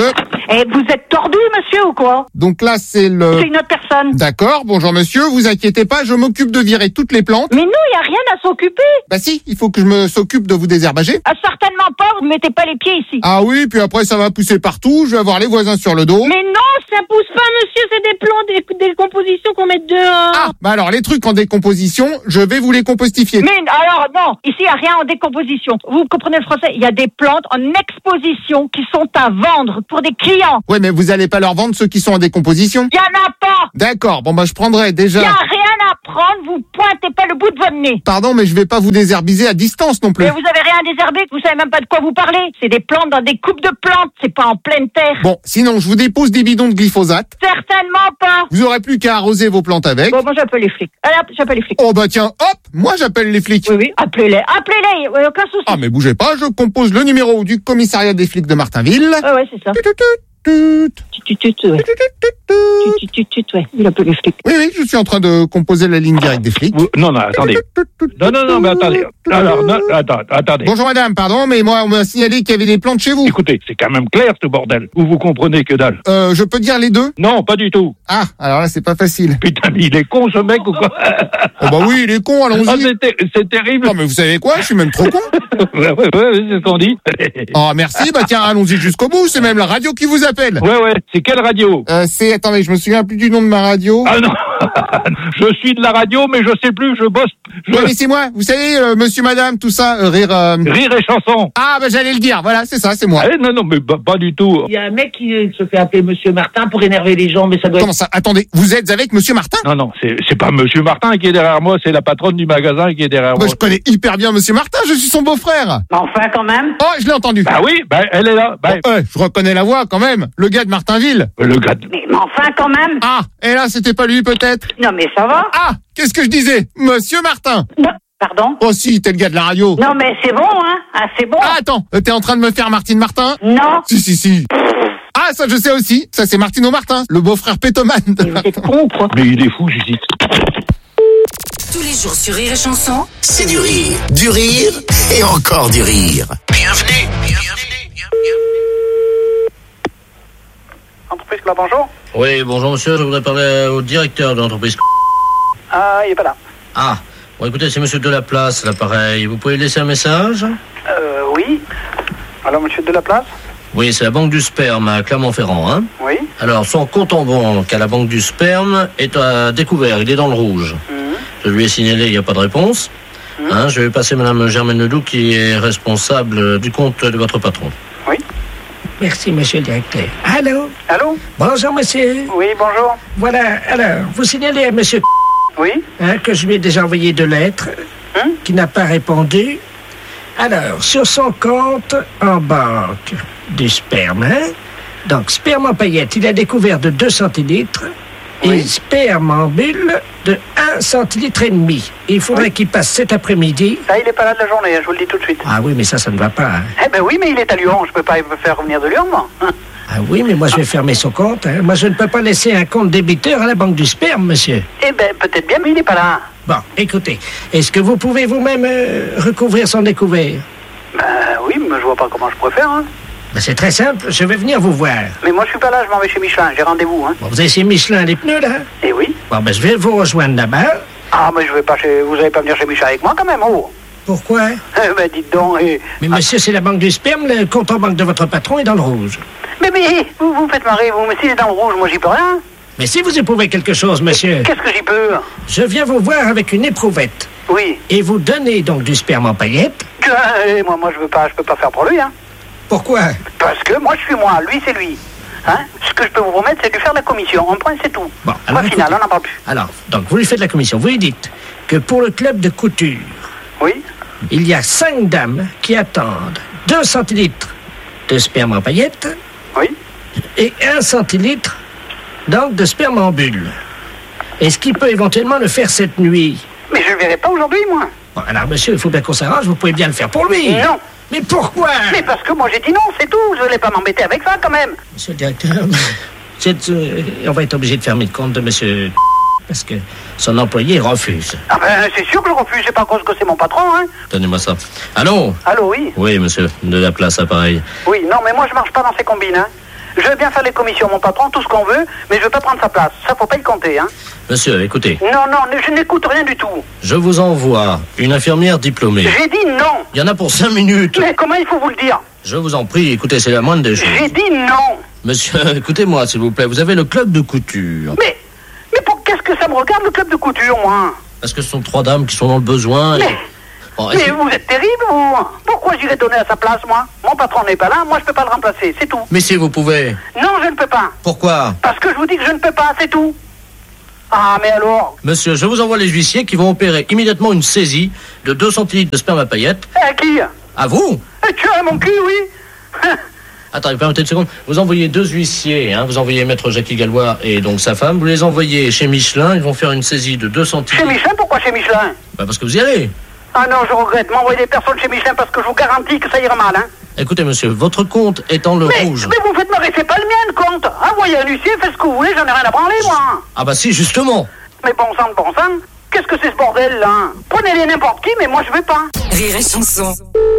Et vous êtes tordu, monsieur, ou quoi? Donc là, c'est le... C'est une autre personne. D'accord, bonjour monsieur, vous inquiétez pas, je m'occupe de virer toutes les plantes. Mais non, il n'y a rien à s'occuper. Bah si, il faut que je me s'occupe de vous désherbager. Ah, certainement pas, vous ne mettez pas les pieds ici. Ah oui, puis après ça va pousser partout, je vais avoir les voisins sur le dos. Mais non, ça pousse pas, monsieur, c'est des plants, des, des compositions qu'on met dehors. Ah, bah alors les trucs en décomposition, je vais vous les compostifier. Mais alors non, ici il n'y a rien en décomposition. Vous comprenez le français? Il y a des plantes en exposition qui sont à vendre pour des clients. Ouais, mais vous allez pas leur vendre ceux qui sont en décomposition? Il y en a pas. D'accord, bon bah je prendrai déjà... Il n'y a rien à prendre, vous pointez pas le bout de votre nez. Pardon, mais je vais pas vous désherbiser à distance non plus. Mais vous avez rien à désherber, vous savez même pas de quoi vous parlez. C'est des plantes dans des coupes de plantes, c'est pas en pleine terre. Bon, sinon je vous dépose des bidons de glyphosate. Certainement pas. Vous aurez plus qu'à arroser vos plantes avec. Bon, moi j'appelle les flics. Allez, hop, j'appelle les flics. Oh bah tiens, hop, moi j'appelle les flics. Oui, oui, appelez-les, appelez-les, ouais, aucun souci. Ah mais bougez pas, je compose le numéro du commissariat des flics de Martinville. Ouais, ouais, c'est ça. Tut, tut, tut. Tut, tut, tut, ouais. Tut, tut, tut, ouais. Il appelle les flics. Oui, oui, je suis en train de composer la ligne directe des flics. Non, non, attendez. Non, non, non, mais attendez. Alors, non, attends, attendez. Bonjour madame, pardon, mais moi on m'a signalé qu'il y avait des plantes chez vous. Écoutez, c'est quand même clair ce bordel. Ou vous comprenez que dalle? Euh, je peux dire les deux? Non, pas du tout. Ah, alors là c'est pas facile. Putain, mais il est con ce mec ou quoi? Oh bah oui, il est con, allons-y. Ah, c'est, ter- c'est terrible. Non mais vous savez quoi, je suis même trop con. Ouais, ouais, ouais, c'est ce qu'on dit. Oh merci, bah tiens, allons-y jusqu'au bout, c'est même la radio qui vous appelle. Ouais, ouais, c'est quelle radio? Euh, c'est, attendez, je me souviens plus du nom de ma radio. Ah non, je suis de la radio, mais je sais plus, je bosse. Je... Ouais, mais c'est moi, vous savez, euh, monsieur, madame, tout ça, euh, rire... Euh... Rire et chanson. Ah, bah j'allais le dire, voilà, c'est ça, c'est moi. Ah, non, non, mais bah, pas du tout. Il y a un mec qui se fait appeler Monsieur Martin pour énerver les gens, mais ça doit Comment ça? Attendez, vous êtes avec monsieur Martin? Non, non, c'est, c'est pas monsieur Martin qui est derrière moi, c'est la patronne du magasin qui est derrière bah, moi. Je connais hyper bien monsieur Martin, je suis son beau-frère. Enfin, quand même. Oh, je l'ai entendu. Bah oui, bah elle est là. Bah... Bon, ouais, je reconnais la voix quand même, le gars de Martinville. Le gars de... Mais, mais enfin, quand même. Ah, et là, c'était pas lui peut-être? Non, mais ça va. Ah, qu'est-ce que je disais? Monsieur Martin. Non. Pardon? Oh si, t'es le gars de la radio. Non, mais c'est bon, hein? Ah, c'est bon. Ah, attends, t'es en train de me faire Martine Martin? Non. Si, si, si. Ah, ça, je sais aussi. Ça, c'est Martino Martin, le beau-frère pétomane. Mais vous êtes con, quoi. Mais il est fou, Judith. Tous les jours sur Rire et Chanson, C'est du rire, du rire et encore du rire. Bienvenue, bienvenue, bienvenue. Entreprise là, bonjour. Oui, bonjour monsieur, je voudrais parler au directeur de l'entreprise. Ah, il est pas là. Ah, bon écoutez, c'est monsieur Delaplace, l'appareil. Vous pouvez laisser un message? Euh, oui. Alors, monsieur Delaplace? Oui, c'est la banque du sperme à Clermont-Ferrand, hein? Oui. Alors, son compte en banque à la banque du sperme est à découvert, il est dans le rouge. Mmh. Je lui ai signalé, il n'y a pas de réponse. Mmh. Hein, je vais passer madame Germaine Ledoux qui est responsable du compte de votre patron. Oui. Merci, monsieur le directeur. Allô? Allô? Bonjour, monsieur. Oui, bonjour. Voilà, alors, vous signalez à monsieur Oui. hein, que je lui ai déjà envoyé deux lettres, hein? qui n'a pas répondu. Alors, sur son compte en banque du sperme, hein? Donc, sperme en paillettes, il a découvert de deux centilitres oui. et sperme en bulle de un centilitre et demi. Il faudrait oui. qu'il passe cet après-midi. Ça, il n'est pas là de la journée, je vous le dis tout de suite. Ah oui, mais ça, ça ne va pas. Hein. Eh ben oui, mais il est à Lyon, je peux pas me faire revenir de Lyon, moi. Ah oui, mais moi, je vais fermer son compte. Hein. Moi, je ne peux pas laisser un compte débiteur à la banque du sperme, monsieur. Eh ben, peut-être bien, mais il n'est pas là. Bon, écoutez, est-ce que vous pouvez vous-même euh, recouvrir son découvert? Ben oui, mais je vois pas comment je pourrais faire, hein. Ben, c'est très simple, je vais venir vous voir. Mais moi, je suis pas là, je m'en vais chez Michelin, j'ai rendez-vous, hein. Bon, vous avez chez Michelin les pneus, là? Eh oui. Bon, ben, je vais vous rejoindre là-bas. Ah, mais je vais pas chez... Vous allez pas venir chez Michelin avec moi, quand même, oh. Pourquoi? Eh ben, dites donc, et... Mais monsieur, c'est la banque du sperme, le compte en banque de votre patron est dans le rouge. Mais, mais, vous vous faites marrer, vous, mais s'il est dans le rouge, moi, j'y peux rien. Mais si vous éprouvez quelque chose, monsieur... Qu'est-ce que j'y peux? Je viens vous voir avec une éprouvette. Oui. Et vous donnez donc du sperme en paillettes. Que, moi, moi, je veux pas, je peux pas faire pour lui, hein. Pourquoi? Parce que moi, je suis moi, lui, c'est lui. Hein? Ce que je peux vous promettre, c'est de lui faire la commission. En point, c'est tout. Bon, alors, Point final, on n'en parle plus. Alors, donc, vous lui faites la commission. Vous lui dites que pour le club de couture... Oui. Il y a cinq dames qui attendent deux centilitres de sperme en paillettes. Oui. Et un centilitre, donc, de sperme en bulle. Est-ce qu'il peut éventuellement le faire cette nuit? Mais je ne le verrai pas aujourd'hui, moi. Bon, alors, monsieur, il faut bien qu'on s'arrange. Vous pouvez bien le faire pour lui. Non. Mais pourquoi? Mais parce que moi, j'ai dit non, c'est tout. Je ne voulais pas m'embêter avec ça, quand même. Monsieur le directeur, c'est, euh, on va être obligé de fermer le compte de monsieur... Parce que son employé refuse. Ah ben, c'est sûr que je refuse. C'est pas cause que c'est mon patron, hein. Donnez-moi ça. Allô? Allô, oui. Oui, monsieur, de la place, appareil. Oui, non, mais moi, je marche pas dans ces combines, hein. Je veux bien faire les commissions, mon patron, tout ce qu'on veut, mais je veux pas prendre sa place. Ça, faut pas y compter, hein. Monsieur, écoutez. Non, non, je n'écoute rien du tout. Je vous envoie une infirmière diplômée. J'ai dit non. Il y en a pour cinq minutes. Mais comment il faut vous le dire? Je vous en prie, écoutez, c'est la moindre des choses. J'ai dit non. Monsieur, écoutez-moi, s'il vous plaît, vous avez le club de couture. Mais, mais pour qu'est-ce que ça me regarde, le club de couture, moi? Parce que ce sont trois dames qui sont dans le besoin. Mais, et... bon, mais vous êtes terrible, vous. Pourquoi j'irais donner à sa place, moi? Mon patron n'est pas là, moi je peux pas le remplacer, c'est tout. Mais si vous pouvez. Non, je ne peux pas. Pourquoi? Parce que je vous dis que je ne peux pas, c'est tout. Ah, mais alors? Monsieur, je vous envoie les huissiers qui vont opérer immédiatement une saisie de deux centilitres de sperme à paillettes. À qui? À vous? Eh, tu as mon cul, oui. Attendez, permettez une seconde. Vous envoyez deux huissiers, hein. Vous envoyez maître Jackie Gallois et donc sa femme. Vous les envoyez chez Michelin. Ils vont faire une saisie de deux centilitres. Chez Michelin? Pourquoi chez Michelin? Bah parce que vous y allez. Ah non, je regrette. M'envoyer des personnes chez Michelin parce que je vous garantis que ça ira mal, hein. Écoutez, monsieur, votre compte est dans le mais, rouge. Mais vous faites marrer, c'est pas le mien, le compte. Envoyez un huissier, faites ce que vous voulez, j'en ai rien à branler, moi. Ah bah si, justement. Mais bon sang de bon sang, qu'est-ce que c'est ce bordel, là? Prenez-les n'importe qui, mais moi je vais pas. Rire et chanson.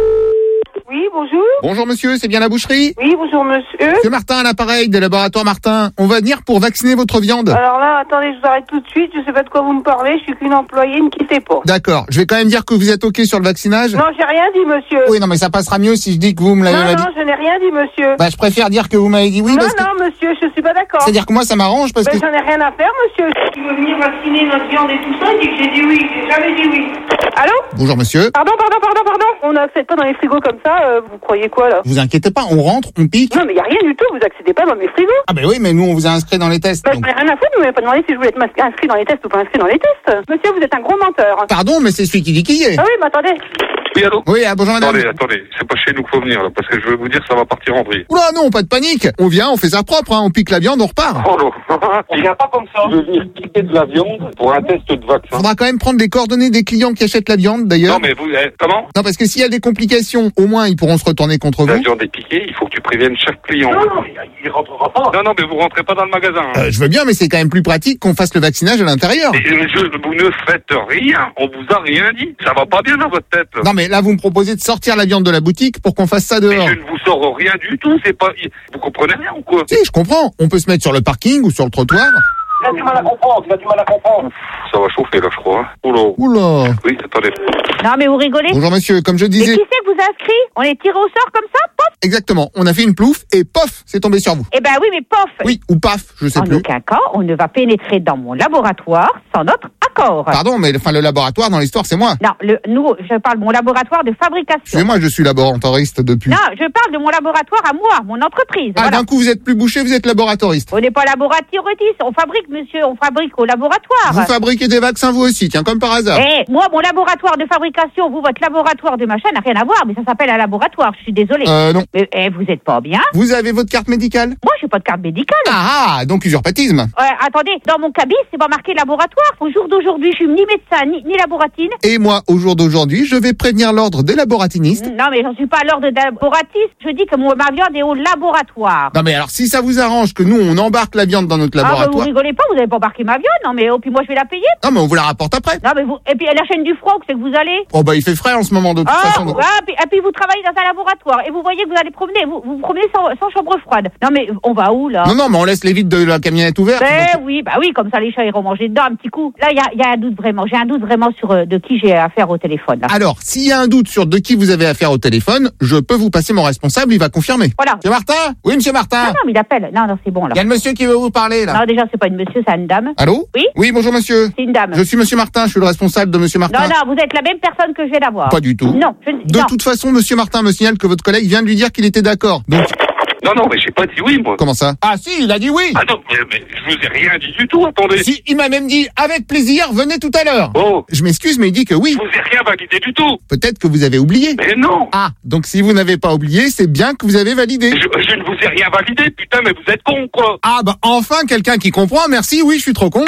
Oui, bonjour. Bonjour monsieur, c'est bien la boucherie? Oui, bonjour monsieur. Monsieur Martin à l'appareil des laboratoires Martin. On va venir pour vacciner votre viande. Alors là, attendez, je vous arrête tout de suite. Je sais pas de quoi vous me parlez. Je suis qu'une employée, ne quittez pas. D'accord. Je vais quand même dire que vous êtes OK sur le vaccinage. Non, j'ai rien dit, monsieur. Oui, non, mais ça passera mieux si je dis que vous me l'avez Non, dit. non, je n'ai rien dit, monsieur. Bah, je préfère dire que vous m'avez dit oui. Non, parce que... non, monsieur, je suis pas d'accord. C'est-à-dire que moi, ça m'arrange parce ben, que... j'en ai rien à faire, monsieur. Si tu veux venir vacciner notre viande et tout ça, il dit que j'ai dit oui. J'ai jamais dit oui. Allô? Bonjour, monsieur. Pardon, pardon, pardon, pardon. On n'accède pas dans les frigos comme ça. Euh, vous croyez quoi, là? Vous inquiétez pas, on rentre, on pique. Non, mais y a rien du tout. Vous accédez pas dans mes frigos. Ah, ben oui, mais nous, on vous a inscrit dans les tests. Ben, donc... j'en ai rien à foutre. Vous m'avez pas demandé si je voulais être inscrit dans les tests ou pas inscrit dans les tests. Monsieur, vous êtes un gros menteur. Pardon, mais c'est celui qui dit qui est. Ah oui, mais attendez. Oui, allô? Oui, ah, bonjour madame. Attendez, attendez, c'est pas chez nous qu'il faut venir, là, parce que je vais vous dire, ça va partir en vrille. Oula, non, pas de panique. On vient, on fait ça propre, hein. On pique la viande, on repart. Oh non, on vient pas comme ça. Je veux venir piquer de la viande pour un test de vaccin. Faudra quand même prendre les coordonnées des clients qui achètent la viande, d'ailleurs. Non, mais vous, eh, comment? Non, parce que s'il y a des complications, au moins, ils pourront se retourner contre La vous. viande est piquée, il faut que tu préviennes chaque client. Non, non, mais il rentrera pas. Non, non, mais vous rentrez pas dans le magasin. Hein. Euh, je veux bien, mais c'est quand même plus pratique qu'on fasse le vaccinage à l'intérieur. Et, monsieur, vous ne faites rien, on vous a rien dit. Ça va pas bien dans votre tête. Non, mais là, vous me proposez de sortir la viande de la boutique pour qu'on fasse ça dehors. Mais je ne vous sors rien du tout, c'est pas... Vous comprenez rien ou quoi? Si, je comprends. On peut se mettre sur le parking ou sur le trottoir. Tu as du mal à comprendre, tu as du mal à comprendre. Ça va chauffer là, je crois. Hein. Oula. Oula. Oui, attendez. Non, mais vous rigolez? Bonjour monsieur, comme je Mais disais... qui c'est que vous a inscrit? On est tiré au sort comme ça? Pof! Exactement. On a fait une plouffe et pof, c'est tombé sur vous. Eh ben oui, mais pof! Oui, ou paf, je sais en plus. En aucun cas, on ne va pénétrer dans mon laboratoire sans notre accord. Pardon, mais enfin, le laboratoire dans l'histoire, c'est moi. Non, le, nous, je parle de mon laboratoire de fabrication. Excusez-moi, je suis laboratoriste depuis. Non, je parle de mon laboratoire à moi, mon entreprise. Ah, voilà. d'un coup, vous êtes plus bouché, vous êtes laboratoriste. On n'est pas laboratoriste, on fabrique, monsieur, on fabrique au laboratoire. Vous fabriquez des vaccins, vous aussi, tiens, comme par hasard. Eh, moi, mon laboratoire de fabrication, vous, votre laboratoire de machin n'a rien à voir, mais ça s'appelle un laboratoire, je suis désolée. Euh, non. Mais eh, vous êtes pas bien. Vous avez votre carte médicale? Moi, j'ai pas de carte médicale. Ah, donc usurpatisme. Euh, attendez, dans mon cabis, c'est pas marqué laboratoire. Au jour d'aujourd'hui, je suis ni médecin, ni, ni laboratine. Et moi, au jour d'aujourd'hui, je vais prévenir l'ordre des laboratinistes. Non, mais j'en suis pas à l'ordre des laboratistes. Je dis que mon, ma viande est au laboratoire. Non, mais alors, si ça vous arrange que nous, on embarque la viande dans notre Ah, bah, laboratoire... vous rigolez pas, vous avez pas embarqué ma viande, non, mais oh, puis moi, je vais la payer. Non, mais on vous la rapporte après. Non, mais vous, et puis la chaîne du froid, où c'est que vous allez? Oh, bah, il fait frais en ce moment, de toute Ah, façon. donc- ah, puis, et puis vous travaillez dans un laboratoire, et vous voyez que vous allez promener, vous vous promenez sans, sans chambre froide. Non, mais on va où, là? Non, non, mais on laisse les vitres de la camionnette ouvertes. Ben donc- oui, bah oui, comme ça les chats iront manger dedans un petit coup. Là, il y a, y a un doute vraiment. J'ai un doute vraiment sur euh, de qui j'ai affaire au téléphone. Là. Alors, s'il y a un doute sur de qui vous avez affaire au téléphone, je peux vous passer mon responsable, il va confirmer. Voilà. Monsieur Martin? Oui, monsieur Martin? Non, non, mais il appelle. Non, non, c'est bon, là. Il y a le monsieur qui veut vous parler, là. Non, déjà, c'est pas une monsieur, c'est une dame. Allô? Oui? Oui, bonjour monsieur. C'est une dame. Je suis monsieur Martin, je suis le responsable de monsieur Martin. Non, non, vous êtes la même personne que je vais d'avoir. Pas du tout. Non, je ne... De non. toute façon, monsieur Martin me signale que votre collègue vient de lui dire qu'il était d'accord. Donc, Non, non, mais j'ai pas dit oui, moi. comment ça? Ah si, il a dit oui. Ah non, mais, mais je vous ai rien dit du tout, attendez. Si, il m'a même dit, avec plaisir, venez tout à l'heure. Oh. Je m'excuse, mais il dit que oui. Je vous ai rien validé du tout. Peut-être que vous avez oublié. Mais non. Ah, donc si vous n'avez pas oublié, c'est bien que vous avez validé. Je, je ne vous ai rien validé, putain, mais vous êtes con, quoi. Ah bah enfin quelqu'un qui comprend, merci, oui, je suis trop con.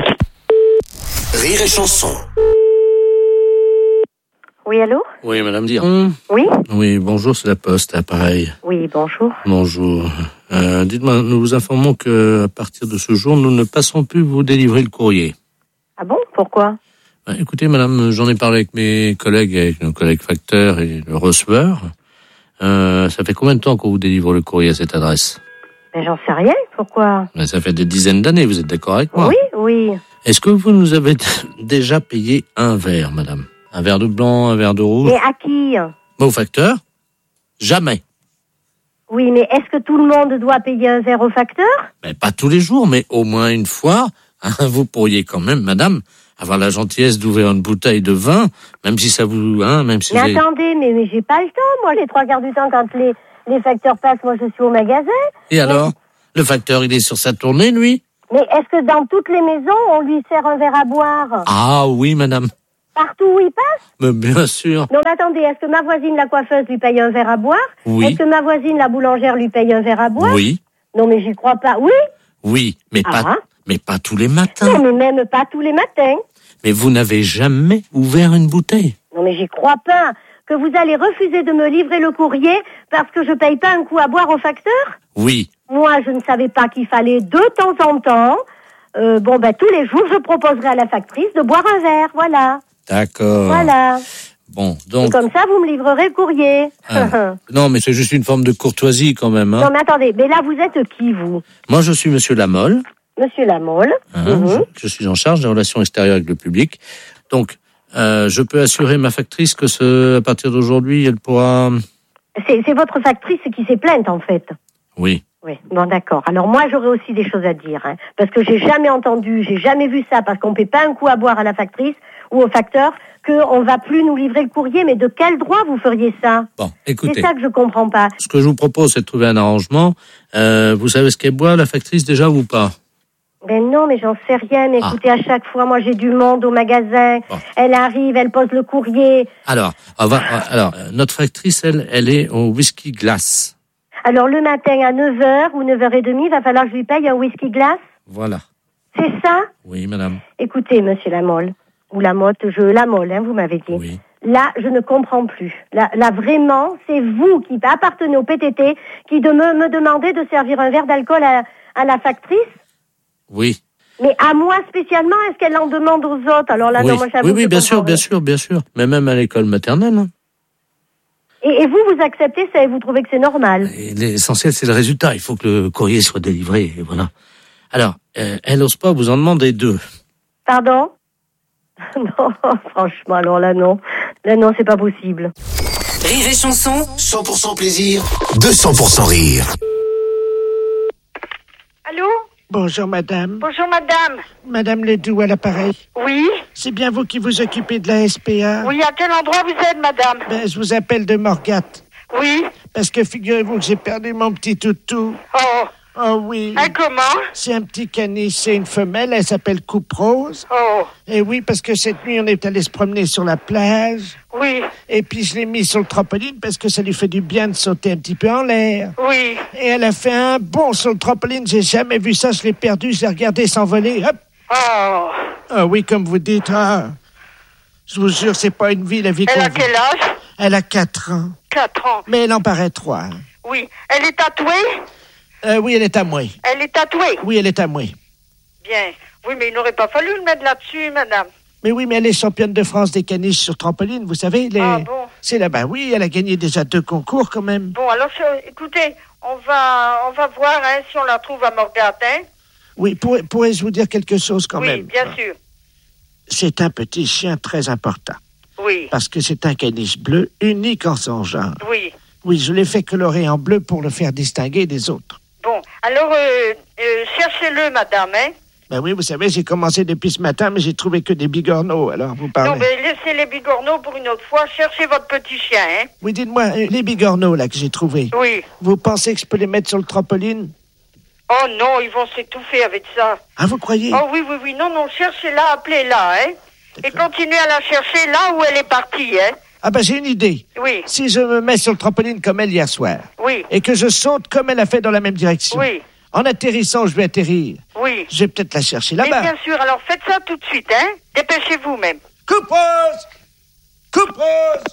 Rire et chanson. Oui, allô? Oui, madame Dire. Oui? Oui, bonjour, c'est la Poste, appareil. Oui, bonjour. Bonjour. Euh, dites-moi, nous vous informons que à partir de ce jour, nous ne passons plus vous délivrer le courrier. Ah bon? Pourquoi? Ben, écoutez, madame, j'en ai parlé avec mes collègues, avec nos collègues facteurs et le receveur. Euh, ça fait combien de temps qu'on vous délivre le courrier à cette adresse? Mais j'en sais rien, pourquoi? Mais ça fait des dizaines d'années, vous êtes d'accord avec moi? Oui, oui. Est-ce que vous nous avez déjà payé un verre, madame? Un verre de blanc, un verre de rouge? Mais à qui? Au facteur? Jamais. Oui, mais est-ce que tout le monde doit payer un verre au facteur? Mais pas tous les jours, mais au moins une fois. Hein, vous pourriez quand même, madame, avoir la gentillesse d'ouvrir une bouteille de vin, même si ça vous... Hein, même si mais vous attendez, avez... mais, mais j'ai pas le temps, moi, les trois quarts du temps, quand les, les facteurs passent, moi, je suis au magasin. Et mais... alors? Le facteur, il est sur sa tournée, lui? Mais est-ce que dans toutes les maisons, on lui sert un verre à boire? Ah oui, madame. Partout où il passe? Mais bien sûr. Non, mais attendez, est-ce que ma voisine, la coiffeuse, lui paye un verre à boire? Oui. Est-ce que ma voisine, la boulangère, lui paye un verre à boire? Oui. Non, mais j'y crois pas. Oui? Oui, mais ah. pas, mais pas tous les matins. Non, mais même pas tous les matins. Mais vous n'avez jamais ouvert une bouteille? Non, mais j'y crois pas. Que vous allez refuser de me livrer le courrier parce que je paye pas un coup à boire au facteur? Oui. Moi, je ne savais pas qu'il fallait de temps en temps, euh, bon, ben, tous les jours, je proposerai à la factrice de boire un verre, voilà. D'accord. Voilà. Bon, donc... Et comme ça, vous me livrerez le courrier. Ah. Non, mais c'est juste une forme de courtoisie, quand même, hein. Non, mais attendez, mais là, vous êtes qui, vous? Moi, je suis Monsieur Lamolle. Monsieur Lamolle. Hein, mm-hmm. je, je suis en charge des relations extérieures avec le public. Donc, euh, je peux assurer ma factrice que ce, à partir d'aujourd'hui, elle pourra... C'est, c'est votre factrice qui s'est plainte, en fait. Oui. Oui, bon d'accord. Alors moi j'aurais aussi des choses à dire, hein, parce que j'ai jamais entendu, j'ai jamais vu ça, parce qu'on ne paie pas un coup à boire à la factrice ou au facteur, qu'on va plus nous livrer le courrier, mais de quel droit vous feriez ça? Bon, écoutez. C'est ça que je comprends pas. Ce que je vous propose, c'est de trouver un arrangement. Euh, vous savez ce qu'elle boit, la factrice, déjà, ou pas? Ben non, mais j'en sais rien. Mais ah. écoutez, à chaque fois, moi j'ai du monde au magasin. Bon. Elle arrive, elle pose le courrier. Alors, on va, alors notre factrice, elle, elle est au whisky glace. Alors, le matin à neuf heures ou neuf heures trente, il va falloir que je lui paye un whisky glace? Voilà. C'est ça? Oui, madame. Écoutez, monsieur Lamolle, ou Lamotte, je, Lamolle, hein, vous m'avez dit. Oui. Là, je ne comprends plus. Là, là vraiment, c'est vous qui appartenez au P T T qui de me, me demandez de servir un verre d'alcool à, à la factrice? Oui. Mais à moi spécialement, est-ce qu'elle en demande aux autres? Alors là, oui. non, moi, j'avoue Oui, oui, bien sûr, rien. bien sûr, bien sûr. Mais même à l'école maternelle, hein. Et, et vous, vous acceptez ça et vous trouvez que c'est normal? Et l'essentiel, c'est le résultat. Il faut que le courrier soit délivré, et voilà. Alors, euh, elle n'ose pas vous en demander deux. Pardon? Non, franchement, alors là, non. Là, non, c'est pas possible. Rire et chanson. cent pour cent plaisir, deux cents pour cent rire. Allô? Bonjour, madame. Bonjour, madame. Madame Ledoux à l'appareil. Oui? C'est bien vous qui vous occupez de la S P A? Oui, à quel endroit vous êtes, madame? Ben, je vous appelle de Morgat. Oui? Parce que figurez-vous que j'ai perdu mon petit toutou. Oh. Oh oui. Ah, comment? C'est un petit caniche, c'est une femelle, elle s'appelle Coupe Rose. Oh. Et oui, parce que cette nuit, on est allé se promener sur la plage. Oui. Et puis, je l'ai mis sur le trampoline parce que ça lui fait du bien de sauter un petit peu en l'air. Oui. Et elle a fait un bond sur le trampoline, j'ai jamais vu ça, je l'ai perdu, je l'ai regardé s'envoler, hop. Oh. Ah oui, comme vous dites, ah. Je vous jure, c'est pas une vie, la vie qu'on Elle a vit. quel âge? Elle a quatre ans. Quatre ans. Mais elle en paraît trois. Oui. Elle est tatouée? Euh, oui, elle est à moi. Elle est tatouée? Oui, elle est à moi. Bien. Oui, mais il n'aurait pas fallu le mettre là-dessus, madame. Mais oui, mais elle est championne de France des caniches sur trampoline, vous savez. Les... Ah bon? C'est là-bas, oui, elle a gagné déjà deux concours quand même. Bon, alors, je- écoutez, on va, on va voir hein, si on la trouve à Morgatin. Oui, pour- pourrais-je vous dire quelque chose quand oui, même? bien sûr. C'est un petit chien très important. Oui. Parce que c'est un caniche bleu, unique en son genre. Oui. Oui, je l'ai fait colorer en bleu pour le faire distinguer des autres. Bon, alors, euh, euh, cherchez-le, madame, hein. Ben oui, vous savez, j'ai commencé depuis ce matin, mais j'ai trouvé que des bigorneaux, alors vous parlez. Non, mais laissez les bigorneaux pour une autre fois. Cherchez votre petit chien, hein. Oui, dites-moi, euh, les bigorneaux, là, que j'ai trouvés. Oui. Vous pensez que je peux les mettre sur le trampoline? Oh non, ils vont s'étouffer avec ça. Ah, vous croyez? Oh oui, oui, oui. Non, non, cherchez-la, appelez-la, hein. Et continuez à la chercher là où elle est partie, hein. Ah ben j'ai une idée. Oui. Si je me mets sur le trampoline comme elle hier soir, Oui. et que je saute comme elle a fait dans la même direction, Oui. en atterrissant, je vais atterrir. Oui. Je vais peut-être la chercher Mais là-bas. bien sûr, alors faites ça tout de suite, hein. Dépêchez-vous même. Coupe rose! Coupe rose!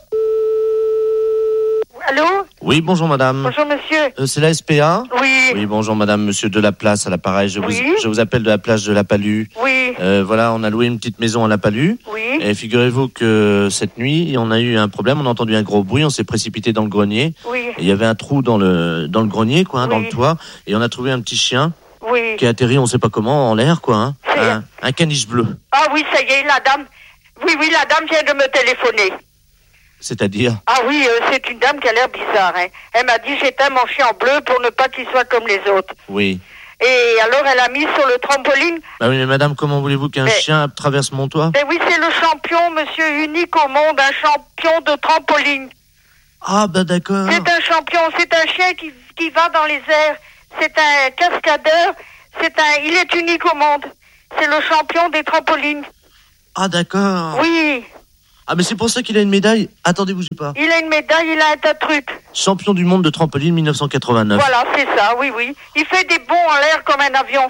Allô? Oui, bonjour madame. Bonjour, monsieur. Euh, c'est la S P A? Oui. Oui, bonjour madame, monsieur de la place à l'appareil. Je, Oui. vous, je vous appelle de la plage de la Palue. Oui. Euh, voilà, on a loué une petite maison à la Palue. Oui. Et figurez-vous que cette nuit, on a eu un problème, on a entendu un gros bruit, on s'est précipité dans le grenier. Oui. Il y avait un trou dans le dans le grenier, quoi, hein, Oui. dans le toit, et on a trouvé un petit chien Oui. qui a atterri, on sait pas comment, en l'air, quoi, hein, un, un caniche bleu. Ah oui, ça y est, la dame. Oui, oui, la dame vient de me téléphoner. C'est-à-dire? Ah oui, euh, c'est une dame qui a l'air bizarre. Hein. Elle m'a dit j'éteins mon chien en bleu pour ne pas qu'il soit comme les autres. Oui. Et alors elle a mis sur le trampoline. Bah oui, mais madame, comment voulez-vous qu'un Mais- chien traverse mon toit? Mais oui, c'est le champion, monsieur unique au monde, un champion de trampoline. Ah bah d'accord. C'est un champion, c'est un chien qui, qui va dans les airs. C'est un cascadeur. C'est un, il est unique au monde. C'est le champion des trampolines. Ah d'accord. Oui, Ah mais c'est pour ça qu'il a une médaille. Attendez, bougez pas. il a une médaille, il a un tas de trucs. Champion du monde de trampoline mille neuf cent quatre-vingt-neuf. Voilà, c'est ça, oui, oui. Il fait des bonds en l'air comme un avion.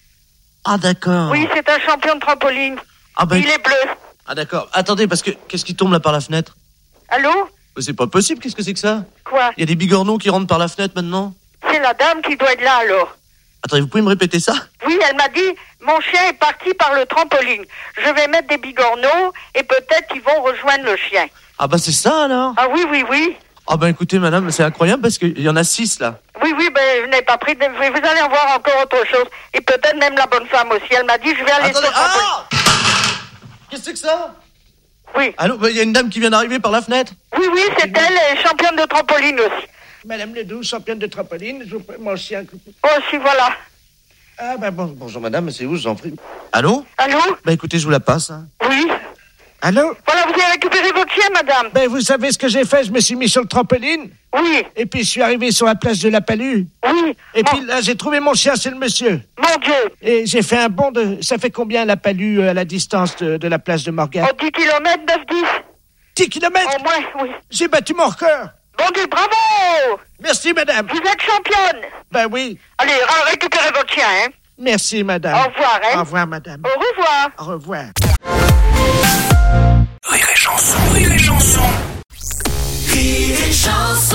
Ah d'accord. Oui, c'est un champion de trampoline. Ah bah, Il est bleu. Ah d'accord. Attendez, parce que qu'est-ce qui tombe là par la fenêtre? Allô? Mais c'est pas possible, qu'est-ce que c'est que ça? Quoi? Il y a des bigorneaux qui rentrent par la fenêtre maintenant? C'est la dame qui doit être là alors. Attendez, vous pouvez me répéter ça? Oui, elle m'a dit, mon chien est parti par le trampoline. Je vais mettre des bigorneaux et peut-être qu'ils vont rejoindre le chien. Ah bah c'est ça alors? Ah oui, oui, oui. Ah bah écoutez madame, c'est incroyable parce qu'il y en a six là. Oui, oui, ben, je n'ai pas pris de... Vous allez en voir encore autre chose. Et peut-être même la bonne femme aussi. Elle m'a dit, je vais aller Attendez, sur le trampoline. Qu'est-ce que c'est que ça? Oui. Allô, bah, il y a une dame qui vient d'arriver par la fenêtre. Oui, oui, c'est elle, elle est championne de trampoline aussi. Madame Ledoux, championne de trampoline, je vous fais mon chien. Oh, si, voilà. Ah bah bon, bonjour madame, c'est où, je vous en prie. Allô? Allô? Bah écoutez, je vous la passe. Hein. Oui. Allô? Voilà, vous avez récupéré votre chien, madame. Ben, vous savez ce que j'ai fait? Je me suis mis sur le trampoline. Oui. Et puis, je suis arrivé sur la place de la Palue. Oui. Et puis là, j'ai trouvé mon chien, c'est le monsieur. Mon Dieu. Et j'ai fait un bond de... Ça fait combien la Palue euh, à la distance de, de la place de Morgan? Oh, dix kilomètres, neuf dix. dix kilomètres? Au moins, oui. J'ai battu mon record. Bon Dieu, bravo. Merci, madame. Vous êtes championne. Ben oui. Allez, ra- récupérez votre chien, hein. Merci, madame. Au revoir, hein. Au revoir, madame. Au revoir. Au revoir. Rire et chanson, rire et chanson. Rire et chanson.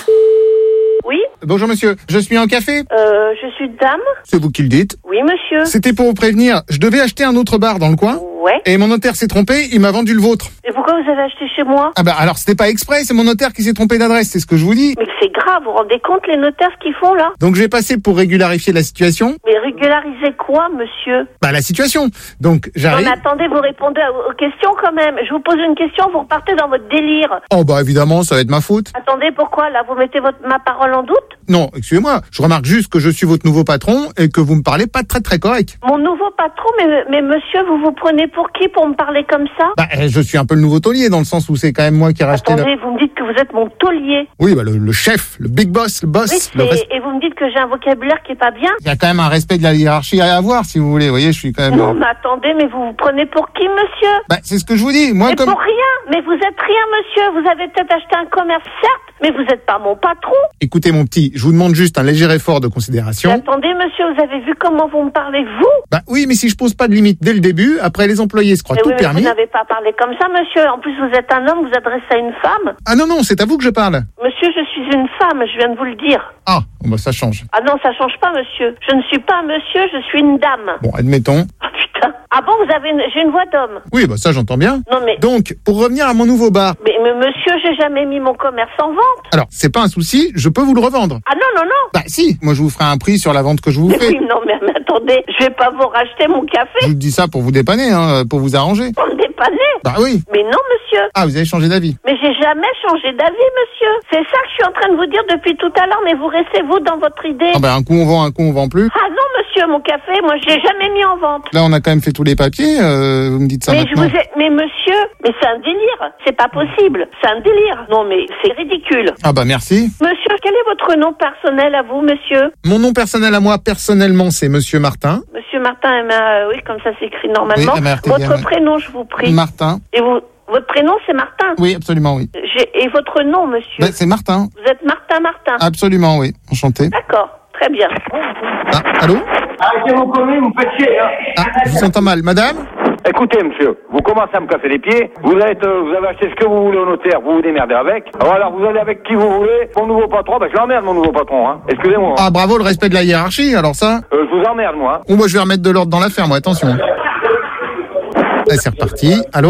Oui. Bonjour monsieur, je suis en café. Euh, je suis dame. C'est vous qui le dites. Oui, monsieur. C'était pour vous prévenir, je devais acheter un autre bar dans le coin. Ouais. Et mon notaire s'est trompé, il m'a vendu le vôtre. Et pourquoi vous avez acheté chez moi? Ah bah alors c'était pas exprès, c'est mon notaire qui s'est trompé d'adresse, c'est ce que je vous dis. Mais c'est grave, vous vous rendez compte les notaires ce qu'ils font là? Donc je vais passer pour régularifier la situation. Mais régulariser quoi, monsieur? Bah la situation. Donc Non j'arrive. mais attendez, vous répondez à- aux questions quand même. Je vous pose une question, vous repartez dans votre délire. Oh bah évidemment, ça va être ma faute. Attendez, pourquoi là? Vous mettez votre, ma parole en doute? Non, excusez-moi, je remarque juste que je suis votre nouveau patron et que vous me parlez pas très très correct. Mon nouveau patron, mais, mais monsieur, vous vous prenez pour qui pour me parler comme ça? Bah eh, je suis un peu le nouveau taulier dans le sens où c'est quand même moi qui ai racheté Attendez, le... vous me dites que vous êtes mon taulier. Oui, bah le, le chef, le big boss, le boss. Oui, le res- c'est- et vous me dites que j'ai un vocabulaire qui est pas bien? Il y a quand même un respect de la hiérarchie à avoir, si vous voulez. Vous voyez, je suis quand même... Non, mais attendez, mais vous vous prenez pour qui, monsieur? Bah, c'est ce que je vous dis. Moi, Mais comme... pour rien. Mais vous êtes rien, monsieur. Vous avez peut-être acheté un commerce, certes, mais vous n'êtes pas mon patron. Écoutez, mon petit, je vous demande juste un léger effort de Mais considération. attendez, monsieur, vous avez vu comment vous me parlez, vous? Bah oui, mais si je pose pas de limite dès le début, après les employés se croient Mais tout oui, mais permis. vous n'avez pas parlé comme ça, monsieur. En plus, vous êtes un homme, vous adressez à une femme. Ah non, non, c'est à vous que je parle. Monsieur, je suis une femme, je viens de vous le dire. Ah, bon, bah ça change. Ah non, ça change pas, monsieur. Je ne suis pas un monsieur, je suis une dame. Bon, admettons. Putain. Ah bon, vous avez une... j'ai une voix d'homme. Oui, bah ça j'entends bien. Non, mais... Donc, pour revenir à mon nouveau bar. Mais, mais monsieur, j'ai jamais mis mon commerce en vente. Alors, c'est pas un souci, je peux vous le revendre. Ah non, non, non. Bah si, moi je vous ferai un prix sur la vente que je vous Mais fais. oui, non, mais, mais attendez, je vais pas vous racheter mon café. Je vous dis ça pour vous dépanner, hein, pour vous arranger. Pour me dépanner. Bah oui. Mais non, monsieur. Ah, vous avez changé d'avis. Mais j'ai jamais changé d'avis, monsieur. C'est ça que je suis en train de vous dire depuis tout à l'heure, mais vous restez vous dans votre idée. Ah bah un coup on vend, un coup on vend plus. Ah non, monsieur, mon café, moi je l'ai jamais mis en vente. Là on a quand même fait tous les papiers, euh, vous me dites ça Mais je maintenant. vous ai... mais monsieur, mais c'est un délire. C'est pas possible. C'est un délire. Non, mais c'est ridicule. Ah bah merci. Monsieur, quel est votre nom personnel à vous, monsieur? Mon nom personnel à moi, personnellement, c'est Monsieur Martin. Monsieur Martin, M A, oui, comme ça s'écrit normalement. Oui, M A R T I N. Votre prénom, je vous prie. Martin. Et vous, votre prénom, c'est Martin? Oui, absolument, oui. J'ai- Et votre nom, monsieur? Bah, c'est Martin. Vous êtes Martin Martin? Absolument, oui. Enchanté. D'accord, très bien. Ah, allô? Arrêtez vos conneries, vous me faites chier, hein. Ah, je vous entends mal. Madame? Écoutez, monsieur, vous commencez à me casser les pieds. Vous êtes, euh, vous avez acheté ce que vous voulez au notaire, vous vous démerdez avec. Alors, alors vous allez avec qui vous voulez. Mon nouveau patron, ben je l'emmerde, mon nouveau patron, hein. Excusez-moi. hein. Ah, bravo, le respect de la hiérarchie, alors ça? Euh, je vous emmerde, moi. Bon, moi, je vais remettre de l'ordre dans l'affaire, moi, attention. Là, c'est reparti. Allô?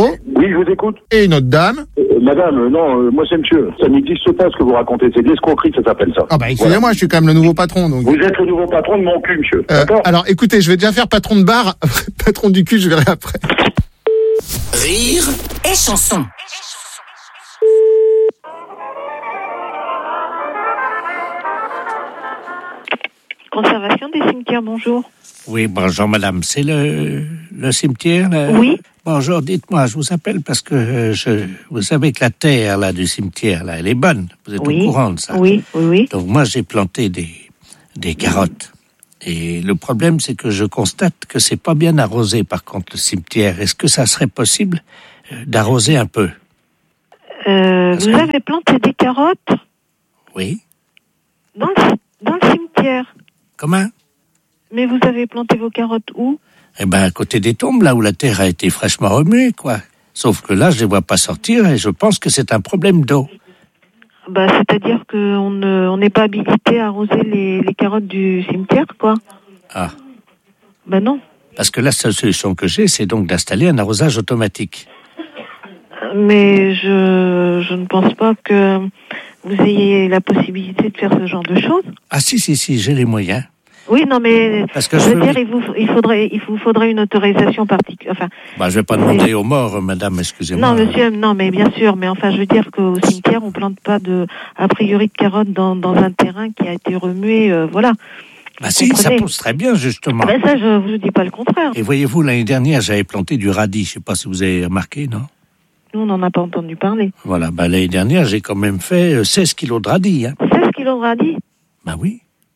Oui, je vous écoute. Et notre dame? Euh, madame, euh, non, euh, moi c'est monsieur. Ça n'existe pas ce que vous racontez. C'est de l'escroquerie, ça s'appelle ça. Ah bah excusez-moi, Voilà. je suis quand même le nouveau patron, donc. Vous êtes le nouveau patron de mon cul, monsieur. Euh, D'accord? alors écoutez, je vais déjà faire patron de bar, patron du cul, je verrai après. Rire et chanson. Conservation des cimetières, bonjour. Oui, bonjour madame, c'est le, le cimetière là? Oui. Bonjour, dites-moi, je vous appelle parce que euh, je, vous savez que la terre là du cimetière là, elle est bonne. Vous êtes Oui. au courant de ça? Oui, oui, oui. Donc moi j'ai planté des, des carottes. Et le problème c'est que je constate que c'est pas bien arrosé par contre le cimetière. Est-ce que ça serait possible euh, d'arroser un peu? Euh, vous avez planté des carottes Oui. dans le, dans le cimetière. Comment? Mais vous avez planté vos carottes où? Eh ben, à côté des tombes, là où la terre a été fraîchement remuée, quoi. Sauf que là, je les vois pas sortir et je pense que c'est un problème d'eau. Bah, c'est-à-dire qu'on ne, on n'est pas habilité à arroser les, les carottes du cimetière, quoi. Ah. Ben non. Parce que la seule solution que j'ai, c'est donc d'installer un arrosage automatique. Mais je, je ne pense pas que vous ayez la possibilité de faire ce genre de choses. Ah si, si, si, j'ai les moyens. Oui, non, mais Parce que je je veux veux dire, bien- il vous, il faudrait, il vous faudrait une autorisation particulière. Enfin, Bah, je vais pas demander aux morts, madame, excusez-moi. non, monsieur, non, mais bien sûr, mais enfin, je veux dire qu'au cimetière, on plante pas de, a priori, de carottes dans, dans un terrain qui a été remué, euh, voilà. Bah Vous si, ça comprenez? pousse très bien, justement. Ben ça, je vous dis pas le contraire. Et voyez-vous, l'année dernière, j'avais planté du radis. Je sais pas si vous avez remarqué, non? Nous, on n'en a pas entendu parler. Voilà, bah, l'année dernière, j'ai quand même fait euh, seize kilos de radis, hein. seize kilos de radis? Bah oui.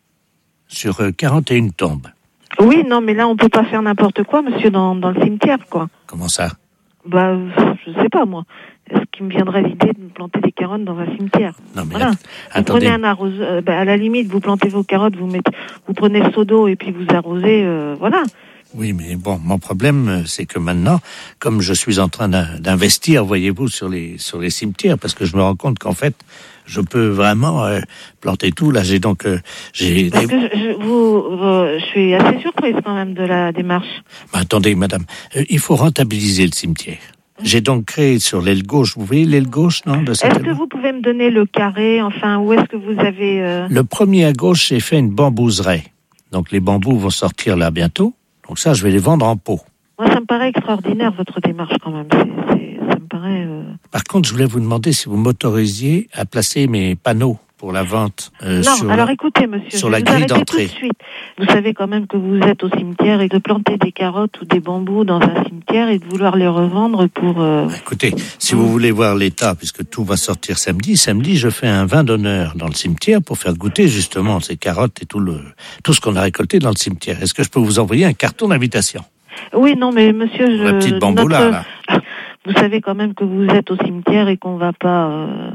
Sur euh, quarante et une tombes. Oui, non, mais là, on peut pas faire n'importe quoi, monsieur, dans, dans le cimetière, quoi. Comment ça? Bah, je sais pas, moi. Est-ce qu'il me viendrait l'idée de planter des carottes dans un cimetière? Non, mais Voilà. att- Vous attendez. prenez un arroseur, euh, bah, à la limite, vous plantez vos carottes, vous mettez, vous prenez le seau d'eau et puis vous arrosez, euh, voilà. Oui, mais bon, mon problème, euh, c'est que maintenant, comme je suis en train d'in- d'investir, voyez-vous, sur les sur les cimetières, parce que je me rends compte qu'en fait, je peux vraiment euh, planter tout. Là, j'ai donc euh, j'ai. Parce que je, je- vous, euh, je suis assez surprise quand même de la démarche. Mais attendez, madame, euh, il faut rentabiliser le cimetière. J'ai donc créé sur l'aile gauche, vous voyez l'aile gauche, non, de cette Est-ce aile? que vous pouvez me donner le carré, enfin, où est-ce que vous avez... euh, Le premier à gauche, j'ai fait une bambouseraie. Donc les bambous vont sortir là bientôt. Donc ça, je vais les vendre en pot. Moi, ça me paraît extraordinaire, votre démarche, quand même. C'est, c'est- ça me paraît... euh, Par contre, je voulais vous demander si vous m'autorisiez à placer mes panneaux pour la vente euh, non, sur, alors la, écoutez, monsieur, sur je la vais vous grille arrêter d'entrée. tout de suite. Vous savez quand même que vous êtes au cimetière et de planter des carottes ou des bambous dans un cimetière et de vouloir les revendre pour... euh, Écoutez, si vous voulez voir l'état, puisque tout va sortir samedi, samedi, je fais un vin d'honneur dans le cimetière pour faire goûter justement ces carottes et tout le tout ce qu'on a récolté dans le cimetière. Est-ce que je peux vous envoyer un carton d'invitation? Oui, non, mais monsieur, je... La petite bambou là, notre- là. Vous savez quand même que vous êtes au cimetière et qu'on va pas... euh,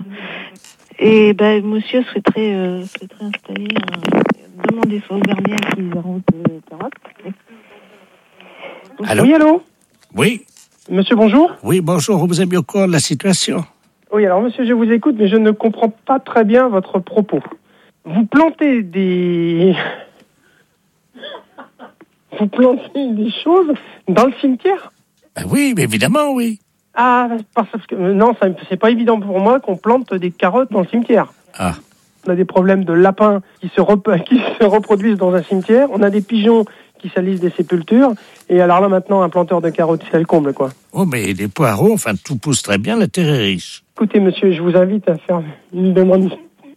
Et ben, monsieur souhaiterait, euh, souhaiterait installer... un... Demandez soit au gardien qui arrose les carottes. Allô? Oui, allô? Oui. Monsieur, bonjour. Oui, bonjour, vous avez bien au courant de la situation? Oui, alors monsieur, je vous écoute, mais je ne comprends pas très bien votre propos. Vous plantez des... Vous plantez des choses dans le cimetière? Ben oui, mais évidemment, oui. Ah, parce que euh, non, ça, c'est pas évident pour moi qu'on plante des carottes dans le cimetière. Ah. On a des problèmes de lapins qui se, rep- qui se reproduisent dans un cimetière. On a des pigeons qui salissent des sépultures. Et alors là, maintenant, un planteur de carottes, c'est le comble, quoi. Oh, mais des poireaux, enfin, tout pousse très bien, la terre est riche. Écoutez, monsieur, je vous invite à faire une demande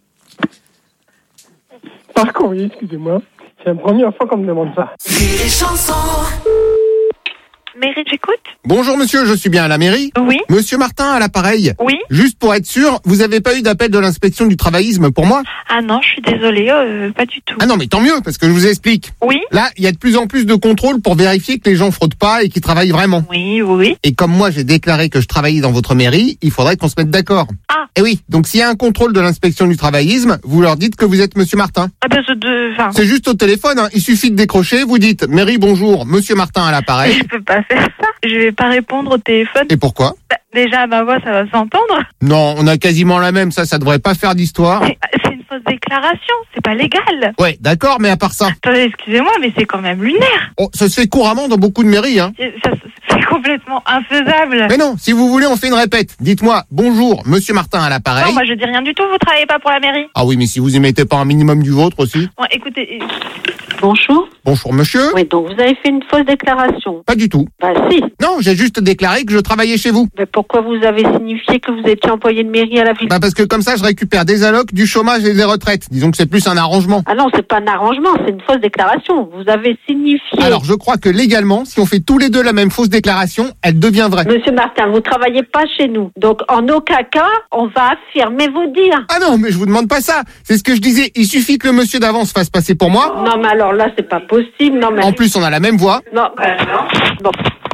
par courrier, excusez-moi. C'est la première fois qu'on me demande ça. Les chansons. Mairie, j'écoute. Bonjour monsieur, je suis bien à la mairie. Oui. Monsieur Martin à l'appareil. Oui. Juste pour être sûr, vous avez pas eu d'appel de l'inspection du travaillisme pour moi? Ah non, je suis désolée, euh, pas du tout. Ah non, mais tant mieux, parce que je vous explique. Oui. Là, il y a de plus en plus de contrôles pour vérifier que les gens fraudent pas et qu'ils travaillent vraiment. Oui, oui. Et comme moi, j'ai déclaré que je travaillais dans votre mairie, il faudrait qu'on se mette d'accord. Ah. Et oui, donc s'il y a un contrôle de l'inspection du travaillisme, vous leur dites que vous êtes monsieur Martin. Ah ben, je de... Enfin... C'est juste au téléphone, hein. Il suffit de décrocher, vous dites, mairie, bonjour, monsieur Martin à l'appareil. Je peux pas faire ça. Je vais pas répondre au téléphone. Et pourquoi? Bah, déjà, ma voix, ça va s'entendre. Non, on a quasiment la même, ça, ça devrait pas faire d'histoire. C'est c'est une fausse déclaration, c'est pas légal. Ouais, d'accord, mais à part ça. Attendez, excusez-moi, mais c'est quand même lunaire. Oh, ça se fait couramment dans beaucoup de mairies, hein. Ça, ça c'est complètement infaisable. Mais non, si vous voulez, on fait une répète. Dites-moi, bonjour, monsieur Martin à l'appareil. Non, moi je dis rien du tout, vous travaillez pas pour la mairie. Ah oui, mais si vous y mettez pas un minimum du vôtre aussi. Bon, écoutez... Bonjour. Bonjour monsieur. Oui, donc vous avez fait une fausse déclaration. Pas du tout. Bah si. Non, j'ai juste déclaré que je travaillais chez vous. Mais pourquoi vous avez signifié que vous étiez employé de mairie à la ville? Bah parce que comme ça, je récupère des allocs, du chômage et des retraites. Disons que c'est plus un arrangement. Ah non, c'est pas un arrangement, c'est une fausse déclaration. Vous avez signifié... Alors, je crois que légalement, si on fait tous les deux la même fausse déclaration, elle devient vraie. Monsieur Martin, vous travaillez pas chez nous. Donc, en aucun cas, on va affirmer vos dires. Ah non, mais je vous demande pas ça. C'est ce que je disais. Il suffit que le monsieur d'avant se fasse passer pour moi. Non, mais alors là, c'est pas possible. Non, mais... En plus, on a la même voix. Non, euh, non. Bon.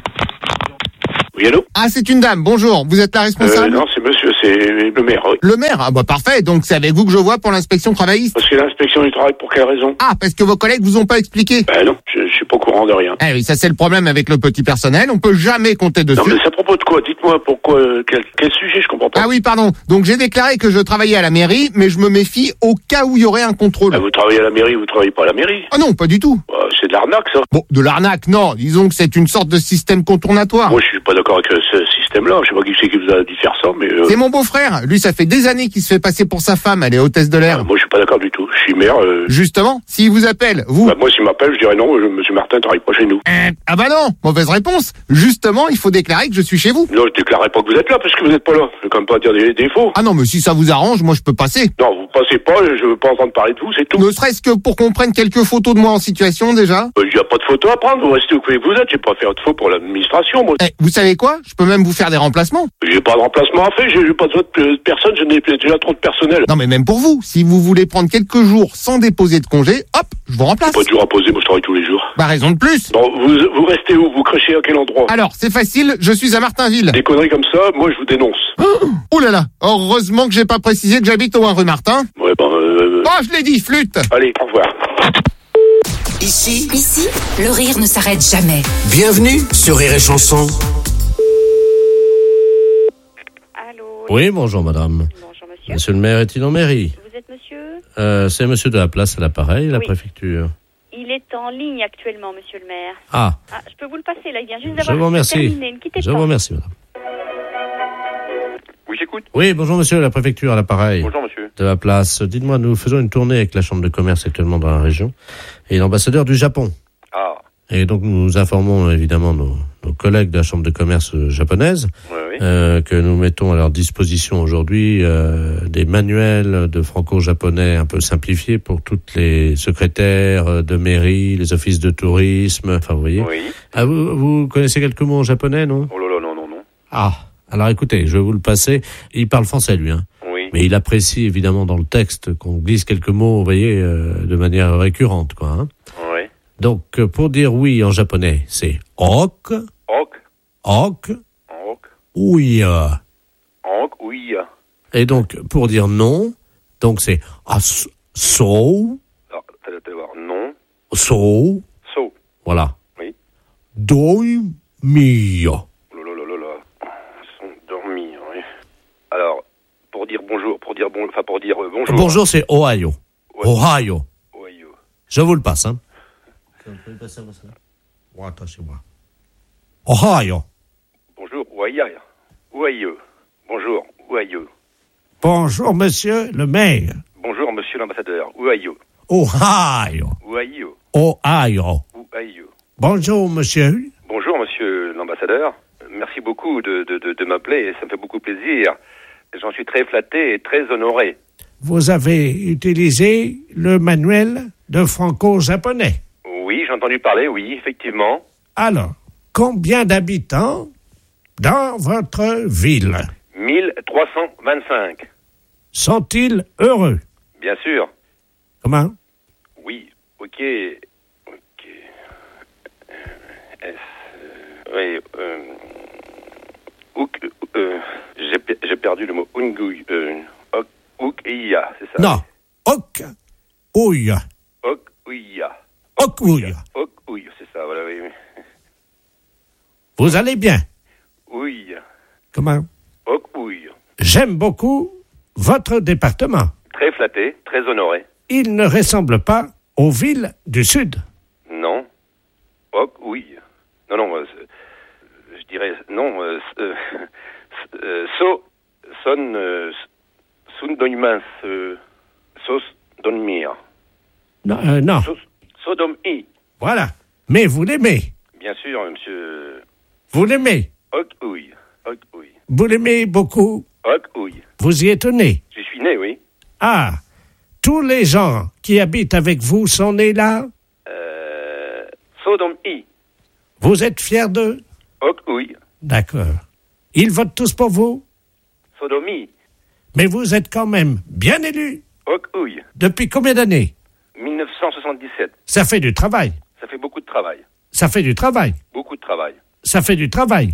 Oui, allô? Ah, c'est une dame. Bonjour. Vous êtes la responsable? Euh, non, c'est monsieur, c'est le maire, oui. Le maire? Ah bah parfait. Donc, c'est avec vous que je vois pour l'inspection travailliste. Parce que l'inspection du travail, pour quelle raison? Ah, parce que vos collègues vous ont pas expliqué. Ben non, je, je suis pas au courant de rien. Eh oui, ça c'est le problème avec le petit personnel. On peut jamais compter dessus. Non, mais c'est à propos de quoi? Dites-moi pourquoi, euh, quel, quel sujet, je comprends pas. Ah oui, pardon. Donc, j'ai déclaré que je travaillais à la mairie, mais je me méfie au cas où il y aurait un contrôle. Ah, vous travaillez à la mairie, vous travaillez pas à la mairie? Ah non, pas du tout. Bah, c'est de l'arnaque, ça. Bon, de l'arnaque, non. Disons que c'est une sorte de système contournatoire. Moi, je suis pas d'accord avec ce système-là. Je sais pas qui c'est qui vous a dit faire ça, mais... Euh... C'est mon beau-frère. Lui, ça fait des années qu'il se fait passer pour sa femme. Elle est hôtesse de l'air. Ah, moi, je suis pas d'accord du tout. Je suis maire... Euh... Justement, s'il vous appelle, vous... Bah, moi, s'il m'appelle, je dirais non, je, monsieur Martin travaille pas chez nous. Euh, ah bah non, mauvaise réponse. Justement, il faut déclarer que je suis chez vous. Non, je déclarerai pas que vous êtes là, parce que vous êtes pas là. Je vais quand même pas dire des défauts. Ah non, mais si ça vous arrange, moi, je peux passer. Non, vous passez pas, je veux pas entendre parler de vous, c'est tout. Ne serait-ce que pour qu'on prenne quelques photos de moi en situation, déjà. Il euh, y a pas de photos à prendre, vous restez où vous êtes, j'ai pas fait de photos pour l'administration, moi. Eh, vous savez quoi? Je peux même vous faire des remplacements. J'ai pas de remplacement à faire, j'ai pas besoin de personne, je n'ai déjà trop de personnel. Non mais même pour vous, si vous voulez prendre quelques jours sans déposer de congé, hop, je vous remplace. Pas de jours à poser, moi je travaille tous les jours. Bah raison de plus. Non, vous, vous restez où? Vous crochez à quel endroit? Alors, c'est facile, je suis à Martinville. Des conneries comme ça, moi je vous dénonce. Oh, oh là là, heureusement que j'ai pas précisé que j'habite au un rue Martin. Ouais ben... Euh... Oh, je l'ai dit, flûte. Allez, au revoir. Ici, Ici, le rire ne s'arrête jamais. Bienvenue sur Rire et Chanson. Oui, bonjour madame. Bonjour monsieur. Monsieur le maire est-il en mairie? Vous êtes monsieur? euh, C'est monsieur de la place à l'appareil, la Oui. préfecture. Il est en ligne actuellement, monsieur le maire. Ah, Ah, je peux vous le passer là, il vient juste je d'avoir vous remercie. terminé. Ne quittez Je pas. vous remercie madame. Oui, j'écoute. Oui, bonjour monsieur, la préfecture à l'appareil. Bonjour monsieur. De la place. Dites-moi, nous faisons une tournée avec la chambre de commerce actuellement dans la région et l'ambassadeur du Japon. Ah. Et donc nous informons évidemment nos, nos collègues de la chambre de commerce japonaise Oui, oui. euh, que nous mettons à leur disposition aujourd'hui euh, des manuels de franco-japonais un peu simplifiés pour toutes les secrétaires de mairie, les offices de tourisme, enfin vous voyez. Oui. Ah, vous, vous connaissez quelques mots en japonais, non? Oh là là, non, non, non. Ah, alors écoutez, je vais vous le passer. Il parle français lui, hein. Oui. Mais il apprécie évidemment dans le texte qu'on glisse quelques mots, vous voyez, euh, de manière récurrente, quoi. Hein. Oui. Donc, euh, pour dire oui en japonais, c'est ok, Ok. ok, Ok. oui. Ok, oui. Et donc, pour dire non, donc c'est as, so, Alors, fallait voir. Non. so, So. voilà. Oui. Doi mi. Oh là là là là là. Ils sont dormis, oui. Alors, pour dire bonjour, pour dire bon, enfin pour dire euh, bonjour. Bonjour, c'est Ohio. Ouais. Ohio. Ohio. Je vous le passe, hein. Vous pouvez passer à moi, ça? Ouais, attachez-moi. Ohio. Bonjour, Ohio. Ohio. Bonjour, Ohio. Bonjour, monsieur le maire. Bonjour, monsieur l'ambassadeur. Ohio. Ohio. Ohio. Ohio. Ohio. Bonjour, monsieur. Bonjour, monsieur l'ambassadeur. Merci beaucoup de, de, de, de m'appeler, ça me fait beaucoup plaisir. J'en suis très flatté et très honoré. Vous avez utilisé le manuel de franco-japonais. Oui, j'ai entendu parler, oui, effectivement. Alors, combien d'habitants dans votre ville mille trois cent vingt-cinq. sont-ils heureux? Bien sûr. Comment? Oui, ok. Ok. S, euh, oui, euh... Ouk, euh, j'ai, j'ai perdu le mot Ungui. Euh, ok, Ouk-iya, c'est ça? Non. Ok. Ouya. Ok-ouya. Ok-ouya. Ok-ouya, c'est ça, voilà, oui. Vous allez bien? Oui. Comment? Ok-ouya. J'aime beaucoup votre département. Très flatté, très honoré. Il ne ressemble pas aux villes du Sud. Non. Ok, oui. Non, non, moi, c'est- dirais non. Euh, euh, euh, so, son, euh, sun doimans, euh, sos dormir. Non, euh, non. So, sodom i. Voilà. Mais vous l'aimez. Bien sûr, monsieur. Vous l'aimez. Ok, oui. Ok, oui. Vous l'aimez beaucoup. Ok, oui. Vous y êtes né. Je suis né, oui. Ah. Tous les gens qui habitent avec vous sont nés là. Euh, sodom i. Vous êtes fiers d'eux. Ok, oui. D'accord. Ils votent tous pour vous. Sodomie. Mais vous êtes quand même bien élu. Ok, oui. Depuis combien d'années? mille neuf cent soixante-dix-sept. Ça fait du travail. Ça fait beaucoup de travail. Ça fait du travail. Beaucoup de travail. Ça fait du travail.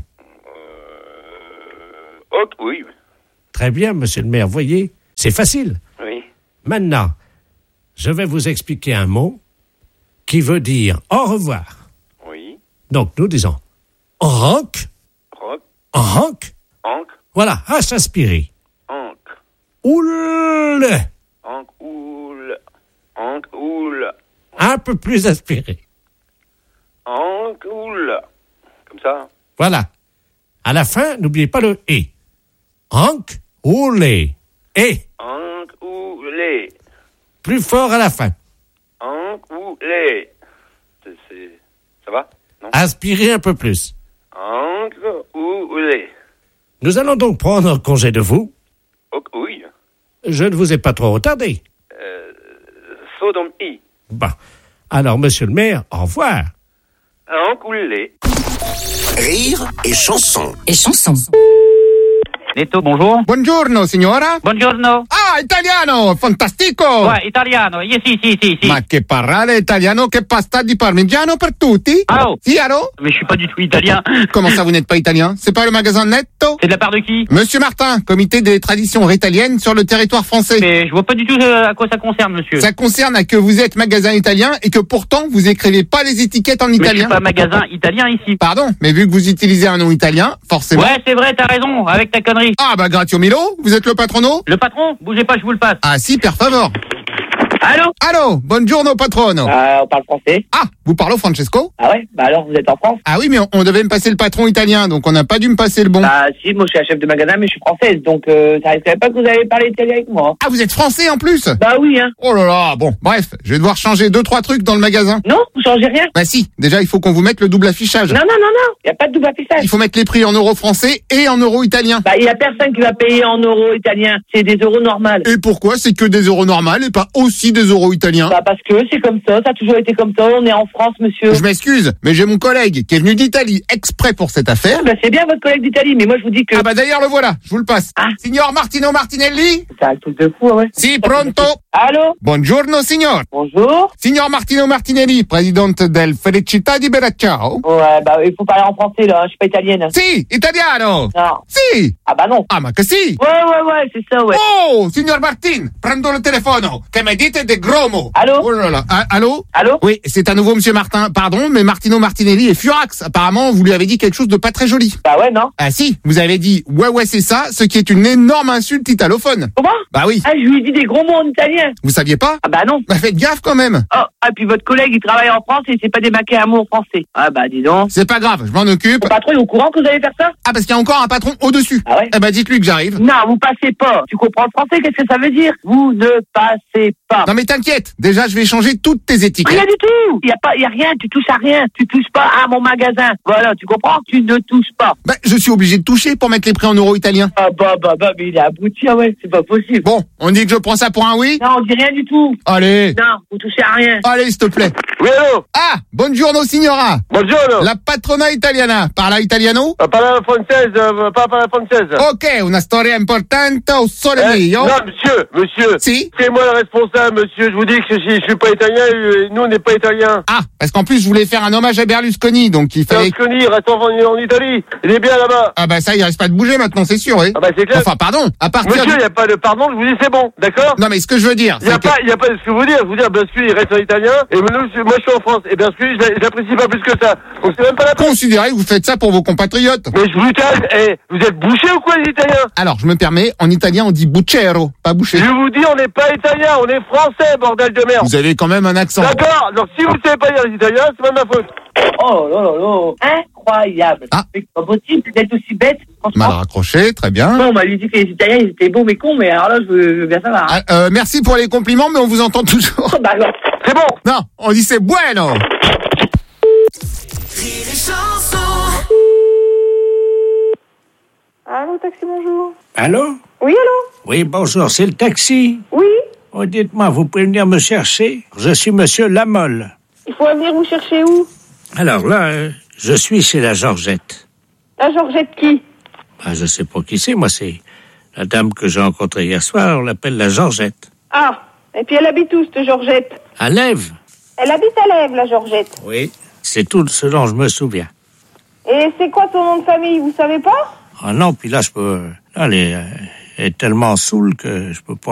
Euh... Ok, oui. Très bien, monsieur le maire. Voyez, c'est facile. Oui. Maintenant, je vais vous expliquer un mot qui veut dire au revoir. Oui. Donc, nous disons rock. Rock. Rock. Anc. Voilà, à s'inspirer. Anc. Oule. Anc, oule. Anc, oule. Un peu plus aspiré. Anc, oule. Comme ça. Voilà. À la fin, n'oubliez pas le « et ». Anc, oule. Et. Anc, oule. Plus fort à la fin. Anc, oule. C'est, c'est... Ça va? Non? Aspirez un peu plus. Anc, oule. Nous allons donc prendre congé de vous. Ok, oui. Je ne vous ai pas trop retardé. Euh, Sodom i. Bon. Alors, monsieur le maire, au revoir. Anc, oule. Rire et chanson. Et chanson. Netto, bonjour. Buongiorno, signora. Buongiorno. Ah, italiano, fantastico. Ouais, italiano. Yes, sì, sì, sì, sì. Ma che parlare italiano, che pasta di parmigiano per tutti? Allô? Si, allô? Mais je suis pas du tout italien. Comment ça, vous n'êtes pas italien? C'est pas le magasin Netto? C'est de la part de qui? Monsieur Martin, comité des traditions rétaliennes sur le territoire français. Mais je vois pas du tout à quoi ça concerne, monsieur. Ça concerne à que vous êtes magasin italien et que pourtant vous écrivez pas les étiquettes en Mais je italien. suis pas magasin italien ici. Pardon, mais vu que vous utilisez un nom italien, forcément. Ouais, c'est vrai, t'as raison, avec ta connerie. Ah bah Grazio Milo, vous êtes le patrono? Le patron? Bougez pas, je vous le passe. Ah si, per favor. Allô? Allô, buongiorno patrono. Euh, on parle français. Ah, vous parlez Francesco? Ah ouais? Bah alors, vous êtes en France? Ah oui, mais on, on devait me passer le patron italien, donc on n'a pas dû me passer le bon. Bah si, moi je suis la chef de magasin, mais je suis française, donc euh, ça risquerait pas que vous allez parler italien avec moi. Ah, vous êtes français en plus? Bah oui, hein. Oh là là, bon, bref, je vais devoir changer deux, trois trucs dans le magasin. Non, vous changez rien. Bah si, déjà il faut qu'on vous mette le double affichage. Non, non, non, non, y a pas de double affichage. Il faut mettre les prix en euros français et en euros italiens. Bah y a personne qui va payer en euros italiens, c'est des euros normales. Et pourquoi c'est que des euros normales et pas aussi des euros italiens? Bah parce que c'est comme ça, ça a toujours été comme ça, on est en France, monsieur. Je m'excuse, mais j'ai mon collègue qui est venu d'Italie exprès pour cette affaire. Bah c'est bien votre collègue d'Italie, mais moi je vous dis que... Ah bah d'ailleurs le voilà, je vous le passe. Ah. Signor Martino Martinelli? C'est un truc de fou, ouais. Si, pronto. Allô? Buongiorno signor. Bonjour. Signor Martino Martinelli, présidente del Felicità di Beracciao. Ouais, bah il faut parler en français là, je suis pas italienne. Si, italiano. Non. Si. Ah bah non. Ah ma che si. Ouais, ouais, ouais, c'est ça, ouais. Oh, signor Martin, prendo le telefono, che mi dite de gromo. Allô? Oh là là, ah, allô? Allô? Oui, c'est à nouveau monsieur Martin, pardon, mais Martino Martinelli est furax. Apparemment, vous lui avez dit quelque chose de pas très joli. Bah ouais, non. Ah si, vous avez dit « ouais, ouais, c'est ça », ce qui est une énorme insulte italophone. Comment? Bah oui. Ah, je lui ai dit des gros mots en italien. Vous saviez pas? Ah bah non. Bah faites gaffe quand même. Oh, ah puis votre collègue, il travaille en France et il sait pas démarquer un mot en français. Ah bah dis donc. C'est pas grave, je m'en occupe. Le patron est au courant que vous allez faire ça? Ah parce qu'il y a encore un patron au-dessus. Ah ouais? Eh bah dites-lui que j'arrive. Non, vous passez pas. Tu comprends le français? Qu'est-ce que ça veut dire? Vous ne passez pas. Non mais t'inquiète, déjà je vais changer toutes tes étiquettes. Rien du tout. Il y a pas, il y a rien. Tu touches à rien. Tu touches pas à mon magasin. Voilà, tu comprends? Tu ne touches pas. Bah je suis obligé de toucher pour mettre les prix en euros italiens. Ah bah bah bah, mais il est abouti, ah ouais, c'est pas possible. Bon, on dit que je prends ça pour un oui? Non, on dit rien du tout. Allez. Non, vous touchez à rien. Allez, s'il te plaît. Oui, allô? Ah, buongiorno signora. Buongiorno. La patrona italiana, parla italiano? Uh, parla française, uh, pas parla française. Ok, una storia importante au sole eh, mio. Non, monsieur, monsieur. Si? C'est moi le responsable, monsieur. Je vous dis que je, je suis pas italien et nous, on n'est pas italien. Ah, parce qu'en plus, je voulais faire un hommage à Berlusconi, donc il fallait... Berlusconi, il reste en, en Italie. Il est bien là-bas. Ah bah ça, il reste pas de bouger maintenant, c'est sûr, oui. Ah bah c'est clair. Enfin, pardon, à partir... Monsieur, il du... n'y a pas de pardon, je vous dis c'est bon, d'accord? Non mais ce que je veux dire... Il n'y a, que... pas, y a pas de ce que vous dire. Je vous dire, Berlusconi, il reste en italien et nous, moi, je suis en France. Et Berlusconi, j'apprécie pas plus que ça. Donc c'est même pas la peine. Considérez que vous faites ça pour vos compatriotes. Mais je vous calme, eh, vous êtes bouché ou quoi, les Italiens? Alors, je me permets, en italien, on dit bucero, pas bouché. Je vous dis, on n'est pas italien, on est français, bordel de merde. Vous avez quand même un accent. D'accord, donc si vous ne savez pas lire les Italiens, c'est pas de ma faute. Oh là là là, incroyable. Ah. C'est pas possible d'être aussi bête. Mal raccroché, très bien. Non, on m'a dit que les Italiens, ils étaient beaux mais cons, mais alors là, je veux, je veux bien savoir. Ah, euh, merci pour les compliments, mais on vous entend toujours. Bah alors. C'est bon. Non, on dit c'est bueno. Allô, taxi, bonjour. Allô? Oui, allô? Oui, bonjour, c'est le taxi? Oui. Oh, dites-moi, vous pouvez venir me chercher? Je suis monsieur Lamolle. Il faut venir vous chercher où? Alors là, euh, je suis chez la Georgette. La Georgette qui? Ah, je sais pas qui c'est, moi, c'est la dame que j'ai rencontrée hier soir, on l'appelle la Georgette. Ah, et puis elle habite où, cette Georgette? À Lève? Elle habite à Lève, la Georgette. Oui, c'est tout ce dont je me souviens. Et c'est quoi son nom de famille, vous savez pas? Ah non, puis là, je peux... Là, elle est, elle est tellement saoule que je peux pas...